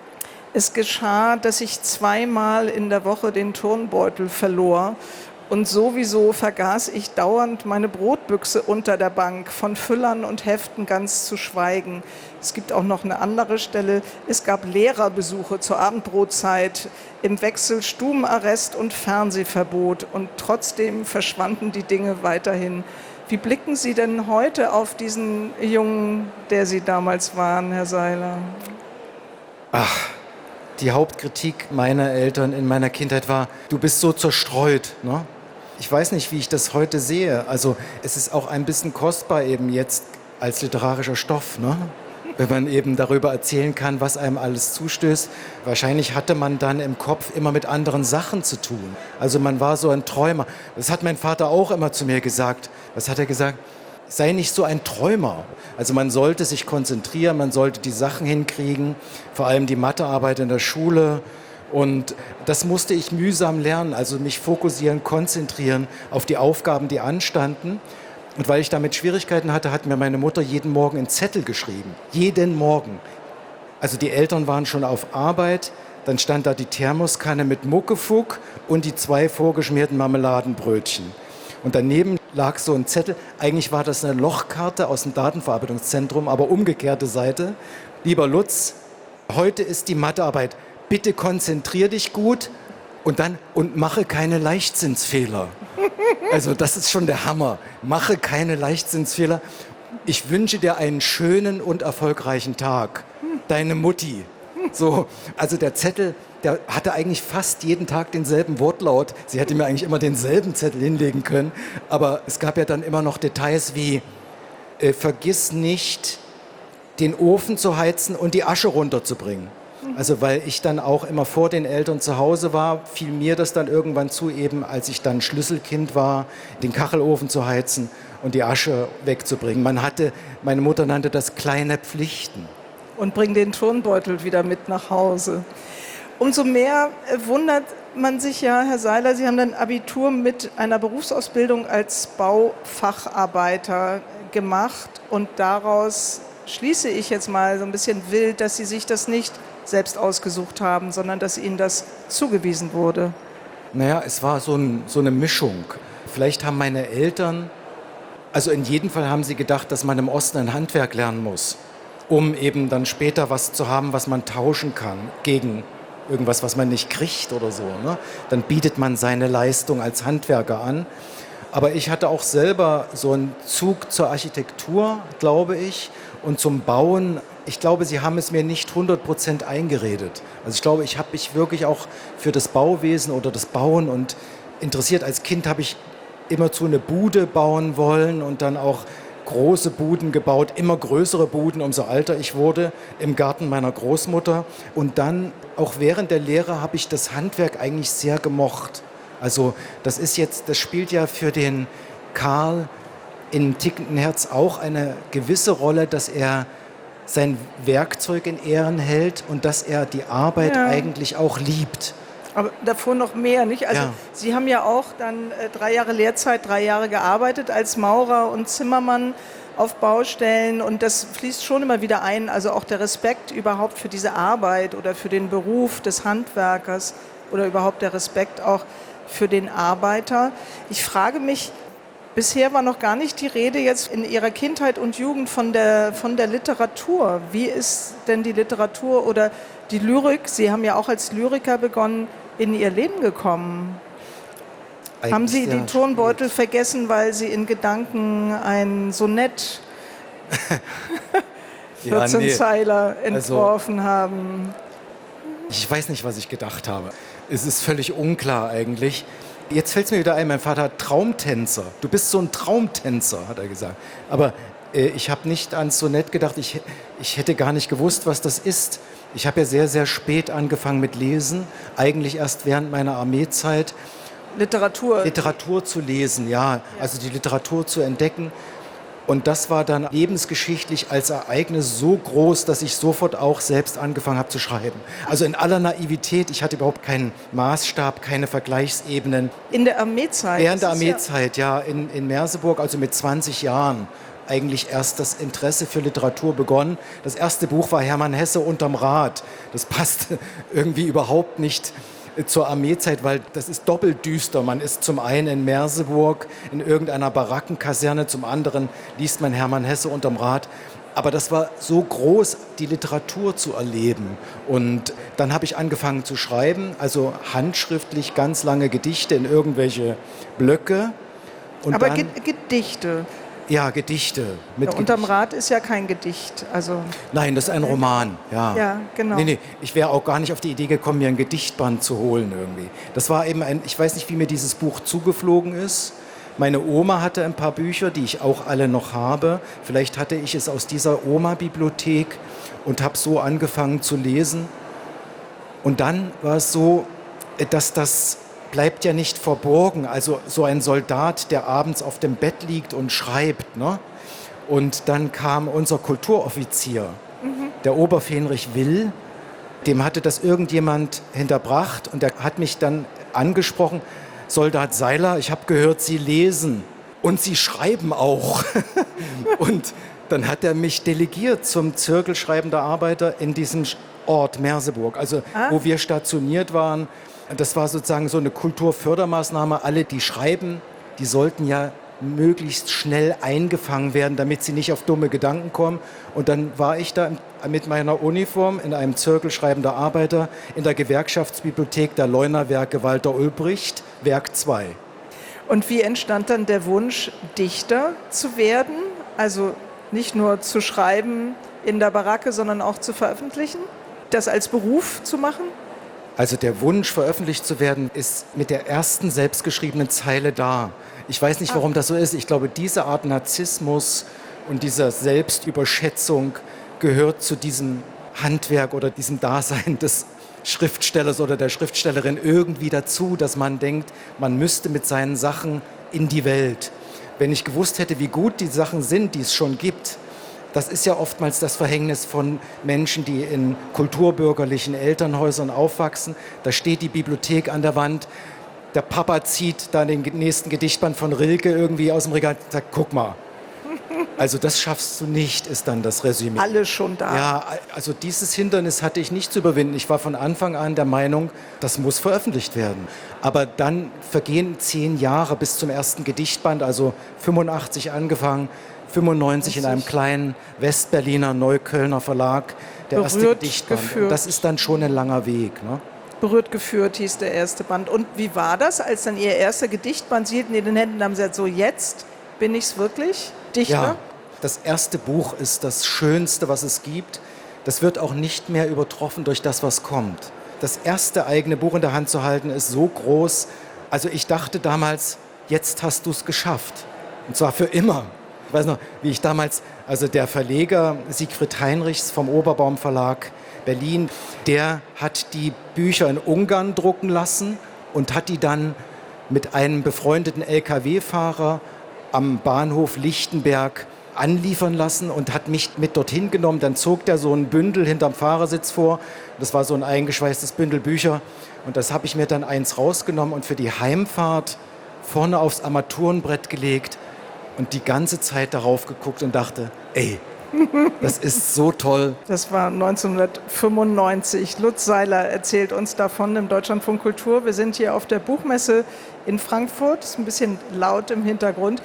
Es geschah, dass ich 2-mal in der Woche den Turnbeutel verlor. Und sowieso vergaß ich dauernd meine Brotbüchse unter der Bank, von Füllern und Heften ganz zu schweigen. Es gibt auch noch eine andere Stelle. Es gab Lehrerbesuche zur Abendbrotzeit, im Wechsel Stubenarrest und Fernsehverbot. Und trotzdem verschwanden die Dinge weiterhin. Wie blicken Sie denn heute auf diesen Jungen, der Sie damals waren, Herr Seiler? Ach, die Hauptkritik meiner Eltern in meiner Kindheit war, du bist so zerstreut, ne? Ich weiß nicht, wie ich das heute sehe. Also es ist auch ein bisschen kostbar eben jetzt als literarischer Stoff, ne? Wenn man eben darüber erzählen kann, was einem alles zustößt. Wahrscheinlich hatte man dann im Kopf immer mit anderen Sachen zu tun. Also man war so ein Träumer. Das hat mein Vater auch immer zu mir gesagt. Was hat er gesagt? Sei nicht so ein Träumer. Also man sollte sich konzentrieren, man sollte die Sachen hinkriegen, vor allem die Mathearbeit in der Schule. Und das musste ich mühsam lernen, also mich fokussieren, konzentrieren auf die Aufgaben, die anstanden. Und weil ich damit Schwierigkeiten hatte, hat mir meine Mutter jeden Morgen einen Zettel geschrieben. Jeden Morgen. Also die Eltern waren schon auf Arbeit, dann stand da die Thermoskanne mit Muckefuck und die 2 vorgeschmierten Marmeladenbrötchen. Und daneben lag so ein Zettel. Eigentlich war das eine Lochkarte aus dem Datenverarbeitungszentrum, aber umgekehrte Seite. Lieber Lutz, heute ist die Mathearbeit. Bitte konzentrier dich gut und mache keine Leichtsinnsfehler. Also das ist schon der Hammer. Mache keine Leichtsinnsfehler. Ich wünsche dir einen schönen und erfolgreichen Tag. Deine Mutti. So, also der Zettel, der hatte eigentlich fast jeden Tag denselben Wortlaut. Sie hätte mir eigentlich immer denselben Zettel hinlegen können. Aber es gab ja dann immer noch Details wie, vergiss nicht, den Ofen zu heizen und die Asche runterzubringen. Also weil ich dann auch immer vor den Eltern zu Hause war, fiel mir das dann irgendwann zu, eben als ich dann Schlüsselkind war, den Kachelofen zu heizen und die Asche wegzubringen. Meine Mutter nannte das kleine Pflichten. Und bring den Turnbeutel wieder mit nach Hause. Umso mehr wundert man sich ja, Herr Seiler, Sie haben dann Abitur mit einer Berufsausbildung als Baufacharbeiter gemacht und daraus schließe ich jetzt mal so ein bisschen wild, dass Sie sich das nicht selbst ausgesucht haben, sondern dass Ihnen das zugewiesen wurde. Naja, es war so eine Mischung. Vielleicht haben meine Eltern, also in jedem Fall haben sie gedacht, dass man im Osten ein Handwerk lernen muss, um eben dann später was zu haben, was man tauschen kann gegen irgendwas, was man nicht kriegt oder so, ne? Dann bietet man seine Leistung als Handwerker an. Aber ich hatte auch selber so einen Zug zur Architektur, glaube ich, und zum Bauen. Ich glaube, sie haben es mir nicht 100% eingeredet. Also ich glaube, ich habe mich wirklich auch für das Bauwesen oder das Bauen und interessiert. Als Kind habe ich immerzu eine Bude bauen wollen und dann auch große Buden gebaut, immer größere Buden, umso älter ich wurde, im Garten meiner Großmutter. Und dann, auch während der Lehre, habe ich das Handwerk eigentlich sehr gemocht. Also das spielt ja für den Karl in Tickenden Herz auch eine gewisse Rolle, dass er sein Werkzeug in Ehren hält und dass er die Arbeit eigentlich auch liebt. Aber davor noch mehr, nicht? Also Sie haben ja auch dann 3 Jahre Lehrzeit, 3 Jahre gearbeitet als Maurer und Zimmermann. auf Baustellen und das fließt schon immer wieder ein, also auch der Respekt überhaupt für diese Arbeit oder für den Beruf des Handwerkers oder überhaupt der Respekt auch für den Arbeiter. Ich frage mich, bisher war noch gar nicht die Rede jetzt in Ihrer Kindheit und Jugend von der Literatur. Wie ist denn die Literatur oder die Lyrik, Sie haben ja auch als Lyriker begonnen, in Ihr Leben gekommen? Eigentlich haben Sie sehr den Turnbeutel spät. vergessen, weil Sie in Gedanken ein Sonett 14-Zeiler entworfen haben? Ich weiß nicht, was ich gedacht habe. Es ist völlig unklar eigentlich. Jetzt fällt es mir wieder ein, mein Vater hat Traumtänzer. Du bist so ein Traumtänzer, hat er gesagt. Aber ich habe nicht ans Sonett gedacht. Ich hätte gar nicht gewusst, was das ist. Ich habe ja sehr, sehr spät angefangen mit Lesen. Eigentlich erst während meiner Armeezeit. Literatur zu lesen, ja. Also die Literatur zu entdecken. Und das war dann lebensgeschichtlich als Ereignis so groß, dass ich sofort auch selbst angefangen habe zu schreiben. Also in aller Naivität, ich hatte überhaupt keinen Maßstab, keine Vergleichsebenen. In der Armeezeit? Während der Armeezeit, ja, in Merseburg, also mit 20 Jahren, eigentlich erst das Interesse für Literatur begonnen. Das erste Buch war Hermann Hesse unterm Rad. Das passte irgendwie überhaupt nicht zur Armeezeit, weil das ist doppelt düster. Man ist zum einen in Merseburg in irgendeiner Barackenkaserne, zum anderen liest man Hermann Hesse unterm Rad. Aber das war so groß, die Literatur zu erleben. Und dann habe ich angefangen zu schreiben, also handschriftlich ganz lange Gedichte in irgendwelche Blöcke. Und aber dann, Gedichte? Ja, Gedichte. Unterm Rad ist ja kein Gedicht. Also nein, das ist ein Roman, ja. Ja, genau. Nee, ich wäre auch gar nicht auf die Idee gekommen, mir ein Gedichtband zu holen irgendwie. Das war eben ich weiß nicht, wie mir dieses Buch zugeflogen ist. Meine Oma hatte ein paar Bücher, die ich auch alle noch habe. Vielleicht hatte ich es aus dieser Oma-Bibliothek und habe so angefangen zu lesen. Und dann war es so, dass das bleibt ja nicht verborgen. Also so ein Soldat, der abends auf dem Bett liegt und schreibt, ne? Und dann kam unser Kulturoffizier, der Oberfähnrich Will, dem hatte das irgendjemand hinterbracht und der hat mich dann angesprochen, Soldat Seiler, ich habe gehört, Sie lesen und Sie schreiben auch. Und dann hat er mich delegiert zum Zirkel schreibender Arbeiter in diesem Ort Merseburg, also wo wir stationiert waren. Das war sozusagen so eine Kulturfördermaßnahme. Alle, die schreiben, die sollten ja möglichst schnell eingefangen werden, damit sie nicht auf dumme Gedanken kommen. Und dann war ich da mit meiner Uniform in einem Zirkel schreibender Arbeiter in der Gewerkschaftsbibliothek der Leuner-Werke Walter Ulbricht, Werk 2. Und wie entstand dann der Wunsch, Dichter zu werden? Also nicht nur zu schreiben in der Baracke, sondern auch zu veröffentlichen? Das als Beruf zu machen? Also der Wunsch, veröffentlicht zu werden, ist mit der ersten selbstgeschriebenen Zeile da. Ich weiß nicht, warum das so ist. Ich glaube, diese Art Narzissmus und dieser Selbstüberschätzung gehört zu diesem Handwerk oder diesem Dasein des Schriftstellers oder der Schriftstellerin irgendwie dazu, dass man denkt, man müsste mit seinen Sachen in die Welt. Wenn ich gewusst hätte, wie gut die Sachen sind, die es schon gibt, das ist ja oftmals das Verhängnis von Menschen, die in kulturbürgerlichen Elternhäusern aufwachsen. Da steht die Bibliothek an der Wand. Der Papa zieht da den nächsten Gedichtband von Rilke irgendwie aus dem Regal und sagt, guck mal. Also das schaffst du nicht, ist dann das Resümee. Alle schon da. Ja, also dieses Hindernis hatte ich nicht zu überwinden. Ich war von Anfang an der Meinung, das muss veröffentlicht werden. Aber dann vergehen 10 Jahre bis zum ersten Gedichtband, also 85 angefangen, 95 in einem kleinen Westberliner Neuköllner Verlag, der erste Gedichtband. Und das ist dann schon ein langer Weg, ne? Berührt geführt hieß der erste Band. Und wie war das, als dann Ihr erster Gedichtband, Sie hielten in den Händen und haben gesagt, so jetzt bin ich's wirklich, Dichter? Ja, das erste Buch ist das Schönste, was es gibt. Das wird auch nicht mehr übertroffen durch das, was kommt. Das erste eigene Buch in der Hand zu halten, ist so groß. Also ich dachte damals, jetzt hast du es geschafft. Und zwar für immer. Ich weiß noch, wie ich damals, also der Verleger Siegfried Heinrichs vom Oberbaum Verlag Berlin, der hat die Bücher in Ungarn drucken lassen und hat die dann mit einem befreundeten LKW-Fahrer am Bahnhof Lichtenberg anliefern lassen und hat mich mit dorthin genommen. Dann zog der so ein Bündel hinterm Fahrersitz vor. Das war so ein eingeschweißtes Bündel Bücher. Und das habe ich mir dann eins rausgenommen und für die Heimfahrt vorne aufs Armaturenbrett gelegt. und die ganze Zeit darauf geguckt und dachte, ey, das ist so toll. Das war 1995. Lutz Seiler erzählt uns davon im Deutschlandfunk Kultur. Wir sind hier auf der Buchmesse in Frankfurt. Ist ein bisschen laut im Hintergrund.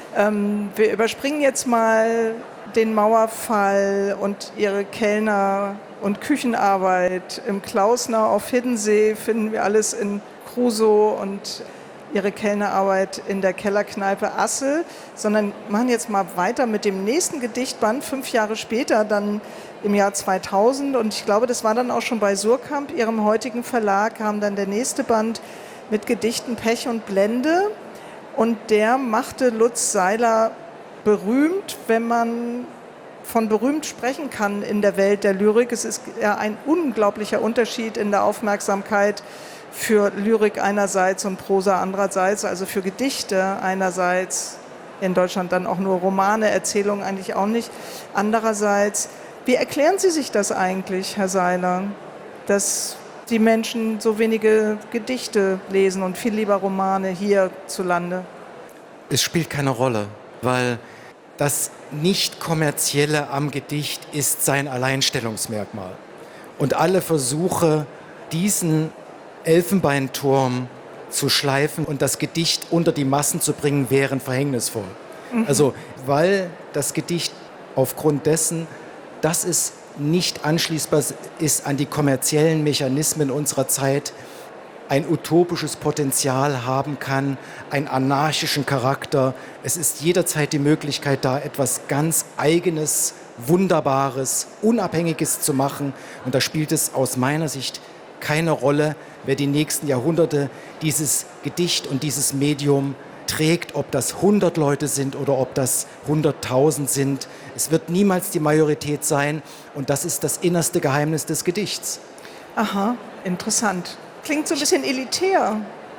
Wir überspringen jetzt mal den Mauerfall und ihre Kellner- und Küchenarbeit. Im Klausner auf Hiddensee finden wir alles in Crusoe und ihre Kellnerarbeit in der Kellerkneipe Assel, sondern machen jetzt mal weiter mit dem nächsten Gedichtband, 5 Jahre später, dann im Jahr 2000. Und ich glaube, das war dann auch schon bei Suhrkamp, ihrem heutigen Verlag, kam dann der nächste Band mit Gedichten Pech und Blende. Und der machte Lutz Seiler berühmt, wenn man von berühmt sprechen kann in der Welt der Lyrik. Es ist ja ein unglaublicher Unterschied in der Aufmerksamkeit für Lyrik einerseits und Prosa andererseits, also für Gedichte einerseits, in Deutschland dann auch nur Romane, Erzählungen eigentlich auch nicht. Andererseits, wie erklären Sie sich das eigentlich, Herr Seiler, dass die Menschen so wenige Gedichte lesen und viel lieber Romane hierzulande? Es spielt keine Rolle, weil das Nicht-Kommerzielle am Gedicht ist sein Alleinstellungsmerkmal. Und alle Versuche, diesen Elfenbeinturm zu schleifen und das Gedicht unter die Massen zu bringen, wären verhängnisvoll. Also, weil das Gedicht aufgrund dessen, dass es nicht anschließbar ist an die kommerziellen Mechanismen unserer Zeit, ein utopisches Potenzial haben kann, einen anarchischen Charakter. Es ist jederzeit die Möglichkeit, da etwas ganz Eigenes, Wunderbares, Unabhängiges zu machen. Und da spielt es aus meiner Sicht keine Rolle, wer die nächsten Jahrhunderte dieses Gedicht und dieses Medium trägt, ob das 100 Leute sind oder ob das 100.000 sind. Es wird niemals die Majorität sein und das ist das innerste Geheimnis des Gedichts. Aha, interessant. Klingt so ein bisschen elitär.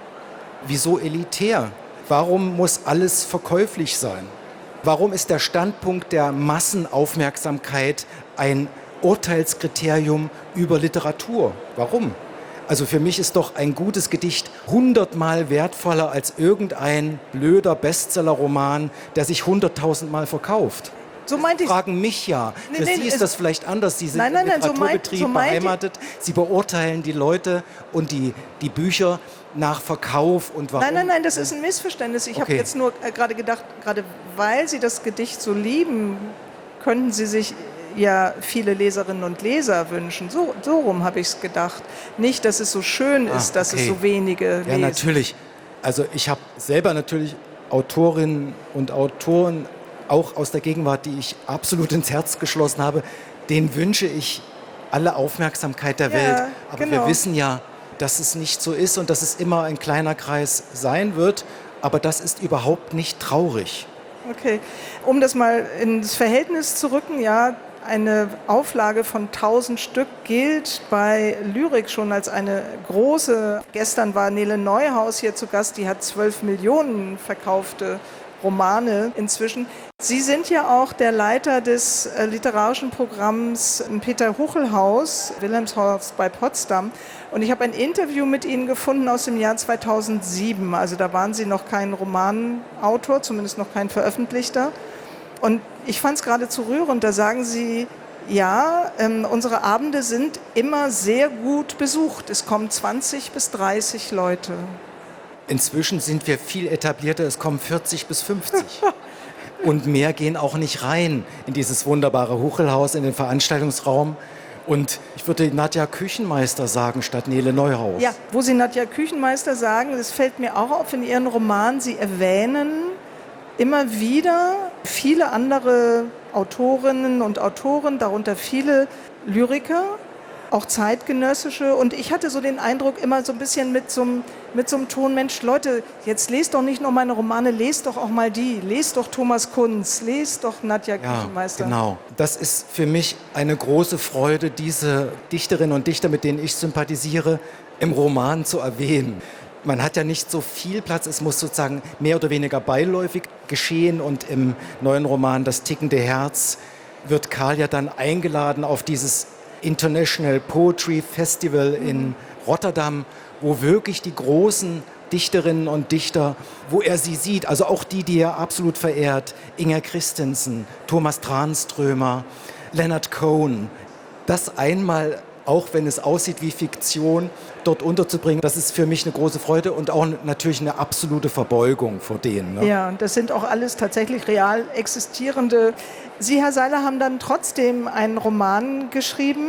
Wieso elitär? Warum muss alles verkäuflich sein? Warum ist der Standpunkt der Massenaufmerksamkeit ein Urteilskriterium über Literatur? Warum? Also für mich ist doch ein gutes Gedicht 100-mal wertvoller als irgendein blöder Bestsellerroman, der sich 100.000 Mal verkauft. So meinte ich. Fragen mich ja. Für Sie ist das vielleicht anders. Sie sind im Literaturbetrieb beheimatet. Sie beurteilen die Leute und die Bücher nach Verkauf und warum. Nein, das ist ein Missverständnis. Ich habe jetzt nur gerade gedacht, gerade weil Sie das Gedicht so lieben, könnten Sie sich ja viele Leserinnen und Leser wünschen. So rum habe ich es gedacht. Nicht, dass es so schön ist, dass es so wenige lesen. Ja, natürlich. Also ich habe selber natürlich Autorinnen und Autoren auch aus der Gegenwart, die ich absolut ins Herz geschlossen habe. Denen wünsche ich alle Aufmerksamkeit der Welt. Aber wir wissen ja, dass es nicht so ist und dass es immer ein kleiner Kreis sein wird. Aber das ist überhaupt nicht traurig. Okay, um das mal ins Verhältnis zu rücken, ja, eine Auflage von 1000 Stück gilt bei Lyrik schon als eine große. Gestern war Nele Neuhaus hier zu Gast, die hat 12 Millionen verkaufte Romane inzwischen. Sie sind ja auch der Leiter des literarischen Programms Peter Huchelhaus, Wilhelmshaus bei Potsdam. Und ich habe ein Interview mit Ihnen gefunden aus dem Jahr 2007. Also da waren Sie noch kein Romanautor, zumindest noch kein Veröffentlichter. Und ich fand es geradezu rührend, da sagen Sie, ja, unsere Abende sind immer sehr gut besucht. Es kommen 20 bis 30 Leute. Inzwischen sind wir viel etablierter, es kommen 40 bis 50. Und mehr gehen auch nicht rein in dieses wunderbare Huchelhaus, in den Veranstaltungsraum. Und ich würde Nadja Küchenmeister sagen, statt Nele Neuhaus. Ja, wo Sie Nadja Küchenmeister sagen, das fällt mir auch auf in Ihren Romanen. Sie erwähnen immer wieder viele andere Autorinnen und Autoren, darunter viele Lyriker, auch zeitgenössische. Und ich hatte so den Eindruck, immer so ein bisschen mit so einem Ton, Mensch, Leute, jetzt lest doch nicht nur meine Romane, lest doch auch mal die. Lest doch Thomas Kunz, lest doch Nadja Küchenmeister. Ja, genau. Das ist für mich eine große Freude, diese Dichterinnen und Dichter, mit denen ich sympathisiere, im Roman zu erwähnen. Man hat ja nicht so viel Platz, es muss sozusagen mehr oder weniger beiläufig geschehen. Und im neuen Roman Das tickende Herz wird Karl ja dann eingeladen auf dieses International Poetry Festival in Rotterdam, wo wirklich die großen Dichterinnen und Dichter, wo er sie sieht, also auch die er absolut verehrt, Inger Christensen, Thomas Tranströmer, Leonard Cohen, das einmal, auch wenn es aussieht wie Fiktion, dort unterzubringen, das ist für mich eine große Freude und auch natürlich eine absolute Verbeugung vor denen. Ne? Ja, das sind auch alles tatsächlich real existierende. Sie, Herr Seiler, haben dann trotzdem einen Roman geschrieben,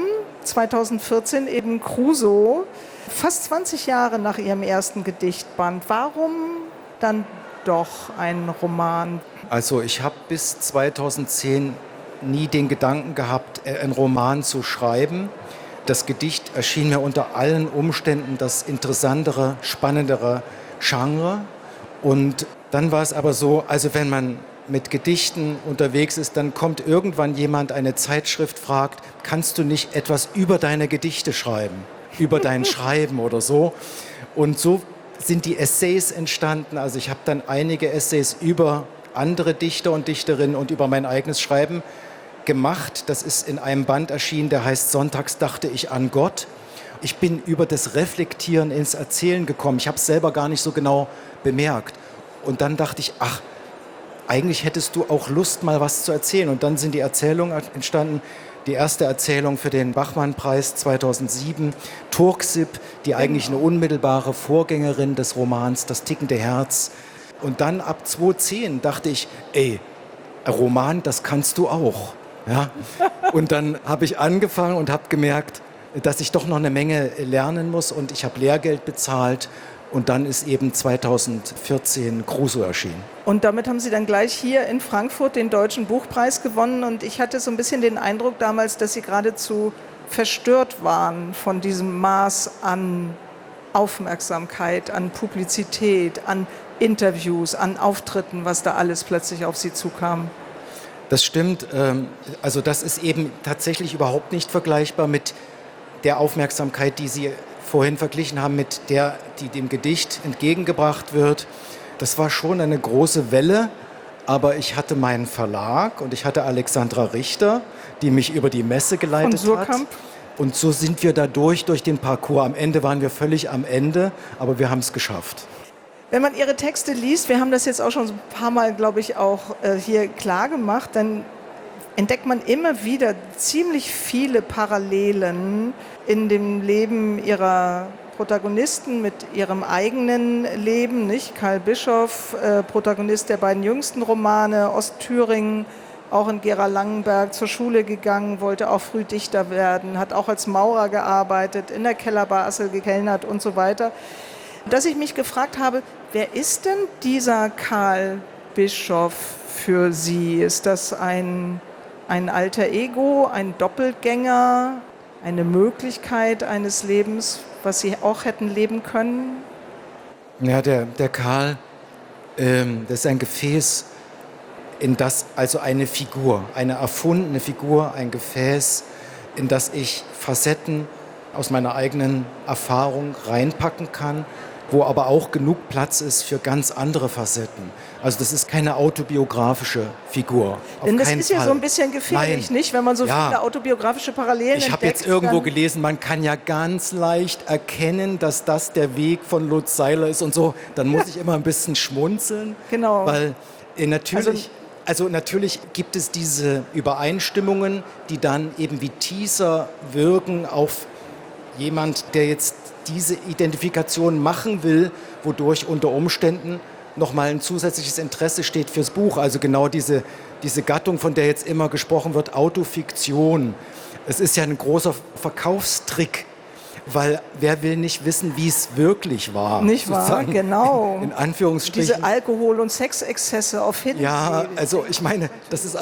2014 eben Crusoe, fast 20 Jahre nach Ihrem ersten Gedichtband. Warum dann doch ein Roman? Also ich habe bis 2010 nie den Gedanken gehabt, einen Roman zu schreiben. Das Gedicht erschien mir unter allen Umständen das interessantere, spannendere Genre. Und dann war es aber so, also wenn man mit Gedichten unterwegs ist, dann kommt irgendwann jemand, eine Zeitschrift fragt, kannst du nicht etwas über deine Gedichte schreiben, über dein Schreiben oder so. Und so sind die Essays entstanden. Also ich habe dann einige Essays über andere Dichter und Dichterinnen und über mein eigenes Schreiben gemacht. Das ist in einem Band erschienen, der heißt Sonntags dachte ich an Gott. Ich bin über das Reflektieren ins Erzählen gekommen. Ich habe es selber gar nicht so genau bemerkt. Und dann dachte ich, ach, eigentlich hättest du auch Lust, mal was zu erzählen. Und dann sind die Erzählungen entstanden. Die erste Erzählung für den Bachmann-Preis 2007, Turksip, die eigentlich eine unmittelbare Vorgängerin des Romans Das tickende Herz. Und dann ab 2010 dachte ich, ey, ein Roman, das kannst du auch. Ja? Und dann habe ich angefangen und habe gemerkt, dass ich doch noch eine Menge lernen muss. Und ich habe Lehrgeld bezahlt. Und dann ist eben 2014 Crusoe erschienen. Und damit haben Sie dann gleich hier in Frankfurt den Deutschen Buchpreis gewonnen. Und ich hatte so ein bisschen den Eindruck damals, dass Sie geradezu verstört waren von diesem Maß an Aufmerksamkeit, an Publizität, an Interviews, an Auftritten, was da alles plötzlich auf Sie zukam. Das stimmt. Also das ist eben tatsächlich überhaupt nicht vergleichbar mit der Aufmerksamkeit, die Sie vorhin verglichen haben mit der, die dem Gedicht entgegengebracht wird. Das war schon eine große Welle, aber ich hatte meinen Verlag und ich hatte Alexandra Richter, die mich über die Messe geleitet hat. Und so sind wir da durch den Parcours. Am Ende waren wir völlig am Ende, aber wir haben es geschafft. Wenn man Ihre Texte liest, wir haben das jetzt auch schon ein paar Mal, glaube ich, auch hier klar gemacht, dann entdeckt man immer wieder ziemlich viele Parallelen in dem Leben Ihrer Protagonisten mit ihrem eigenen Leben, nicht? Karl Bischoff, Protagonist der beiden jüngsten Romane, Ostthüringen, auch in Gera-Langenberg zur Schule gegangen, wollte auch früh Dichter werden, hat auch als Maurer gearbeitet, in der Kellerbar Assel gekellnert und so weiter. Dass ich mich gefragt habe, wer ist denn dieser Karl Bischoff für Sie? Ist das ein alter Ego, ein Doppelgänger, eine Möglichkeit eines Lebens, was Sie auch hätten leben können? Ja, der Karl, das ist ein Gefäß, in das, also eine Figur, eine erfundene Figur, ein Gefäß, in das ich Facetten aus meiner eigenen Erfahrung reinpacken kann, wo aber auch genug Platz ist für ganz andere Facetten. Also das ist keine autobiografische Figur. Denn das ist ja so ein bisschen gefährlich, nicht? Wenn man so viele autobiografische Parallelen entdeckt. Ich habe jetzt irgendwo gelesen, man kann ja ganz leicht erkennen, dass das der Weg von Lutz Seiler ist und so. Dann muss ich immer ein bisschen schmunzeln. Genau. Weil natürlich gibt es diese Übereinstimmungen, die dann eben wie Teaser wirken auf jemand, der jetzt diese Identifikation machen will, wodurch unter Umständen nochmal ein zusätzliches Interesse steht fürs Buch. Also genau diese Gattung, von der jetzt immer gesprochen wird, Autofiktion. Es ist ja ein großer Verkaufstrick, weil wer will nicht wissen, wie es wirklich war? Nicht wahr? Genau. In Anführungsstrichen. Diese Alkohol- und Sexexzesse auf Hiddensee. Ja, also ich meine, es ist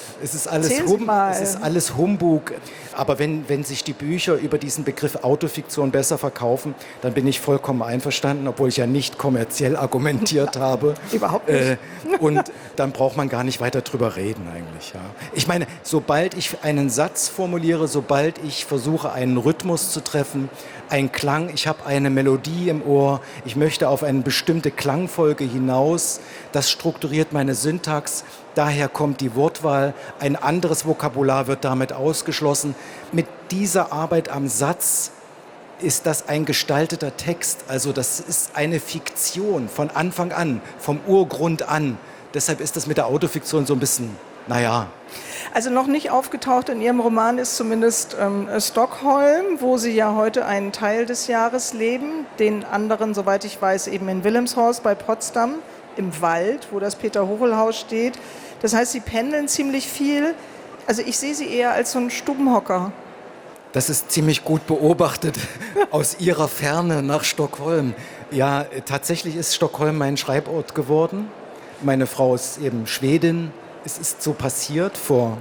alles Humbug. Aber wenn sich die Bücher über diesen Begriff Autofiktion besser verkaufen, dann bin ich vollkommen einverstanden, obwohl ich ja nicht kommerziell argumentiert habe. Überhaupt nicht. Und dann braucht man gar nicht weiter drüber reden eigentlich. Ja. Ich meine, sobald ich einen Satz formuliere, sobald ich versuche, einen Rhythmus zu treffen, einen Klang, ich habe eine Melodie im Ohr, ich möchte auf eine bestimmte Klangfolge hinaus, das strukturiert meine Syntax, daher kommt die Wortwahl, ein anderes Vokabular wird damit ausgeschlossen. Mit dieser Arbeit am Satz ist das ein gestalteter Text. Also das ist eine Fiktion von Anfang an, vom Urgrund an. Deshalb ist das mit der Autofiktion so ein bisschen, naja. Also noch nicht aufgetaucht in Ihrem Roman ist zumindest Stockholm, wo Sie ja heute einen Teil des Jahres leben. Den anderen, soweit ich weiß, eben in Wilhelmshorst bei Potsdam, im Wald, wo das Peter-Hochel-Haus steht. Das heißt, Sie pendeln ziemlich viel. Also ich sehe Sie eher als so einen Stubenhocker. Das ist ziemlich gut beobachtet aus Ihrer Ferne nach Stockholm. Ja, tatsächlich ist Stockholm mein Schreibort geworden. Meine Frau ist eben Schwedin. Es ist so passiert vor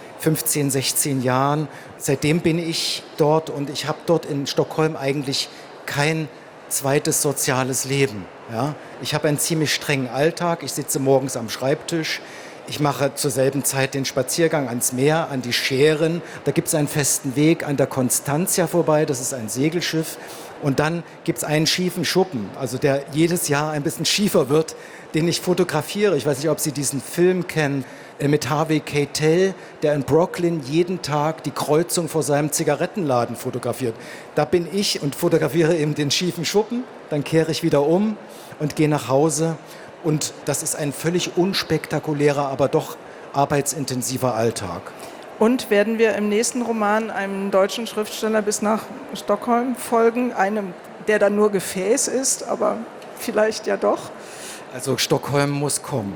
15, 16 Jahren. Seitdem bin ich dort und ich habe dort in Stockholm eigentlich kein zweites soziales Leben. Ja? Ich habe einen ziemlich strengen Alltag. Ich sitze morgens am Schreibtisch. Ich mache zur selben Zeit den Spaziergang ans Meer, an die Schären. Da gibt es einen festen Weg an der Constantia vorbei, das ist ein Segelschiff. Und dann gibt es einen schiefen Schuppen, also der jedes Jahr ein bisschen schiefer wird, den ich fotografiere. Ich weiß nicht, ob Sie diesen Film kennen mit Harvey Keitel, der in Brooklyn jeden Tag die Kreuzung vor seinem Zigarettenladen fotografiert. Da bin ich und fotografiere eben den schiefen Schuppen, dann kehre ich wieder um und gehe nach Hause. Und das ist ein völlig unspektakulärer, aber doch arbeitsintensiver Alltag. Und werden wir im nächsten Roman einem deutschen Schriftsteller bis nach Stockholm folgen? Einem, der dann nur Gefäß ist, aber vielleicht ja doch? Also Stockholm muss kommen.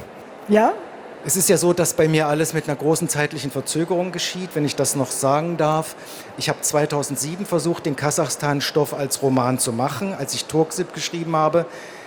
Ja? Es ist ja so, dass bei mir alles mit einer großen zeitlichen Verzögerung geschieht, wenn ich das noch sagen darf. Ich habe 2007 versucht, den Kasachstan-Stoff als Roman zu machen, als ich Turksip geschrieben habe.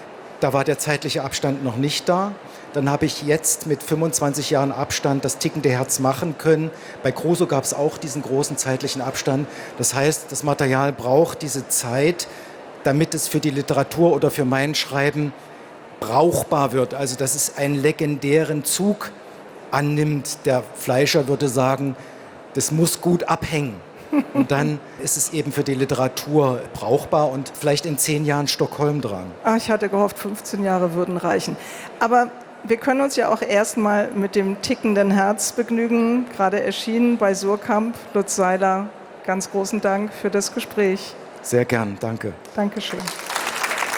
Da war der zeitliche Abstand noch nicht da. Dann habe ich jetzt mit 25 Jahren Abstand das tickende Herz machen können. Bei Crusoe gab es auch diesen großen zeitlichen Abstand. Das heißt, das Material braucht diese Zeit, damit es für die Literatur oder für mein Schreiben brauchbar wird. Also dass es einen legendären Zug annimmt. Der Fleischer würde sagen, das muss gut abhängen. Und dann ist es eben für die Literatur brauchbar und vielleicht in 10 Jahren Stockholm dran. Ach, ich hatte gehofft, 15 Jahre würden reichen. Aber wir können uns ja auch erstmal mit dem tickenden Herz begnügen. Gerade erschienen bei Suhrkamp. Lutz Seiler, ganz großen Dank für das Gespräch. Sehr gern, danke. Dankeschön.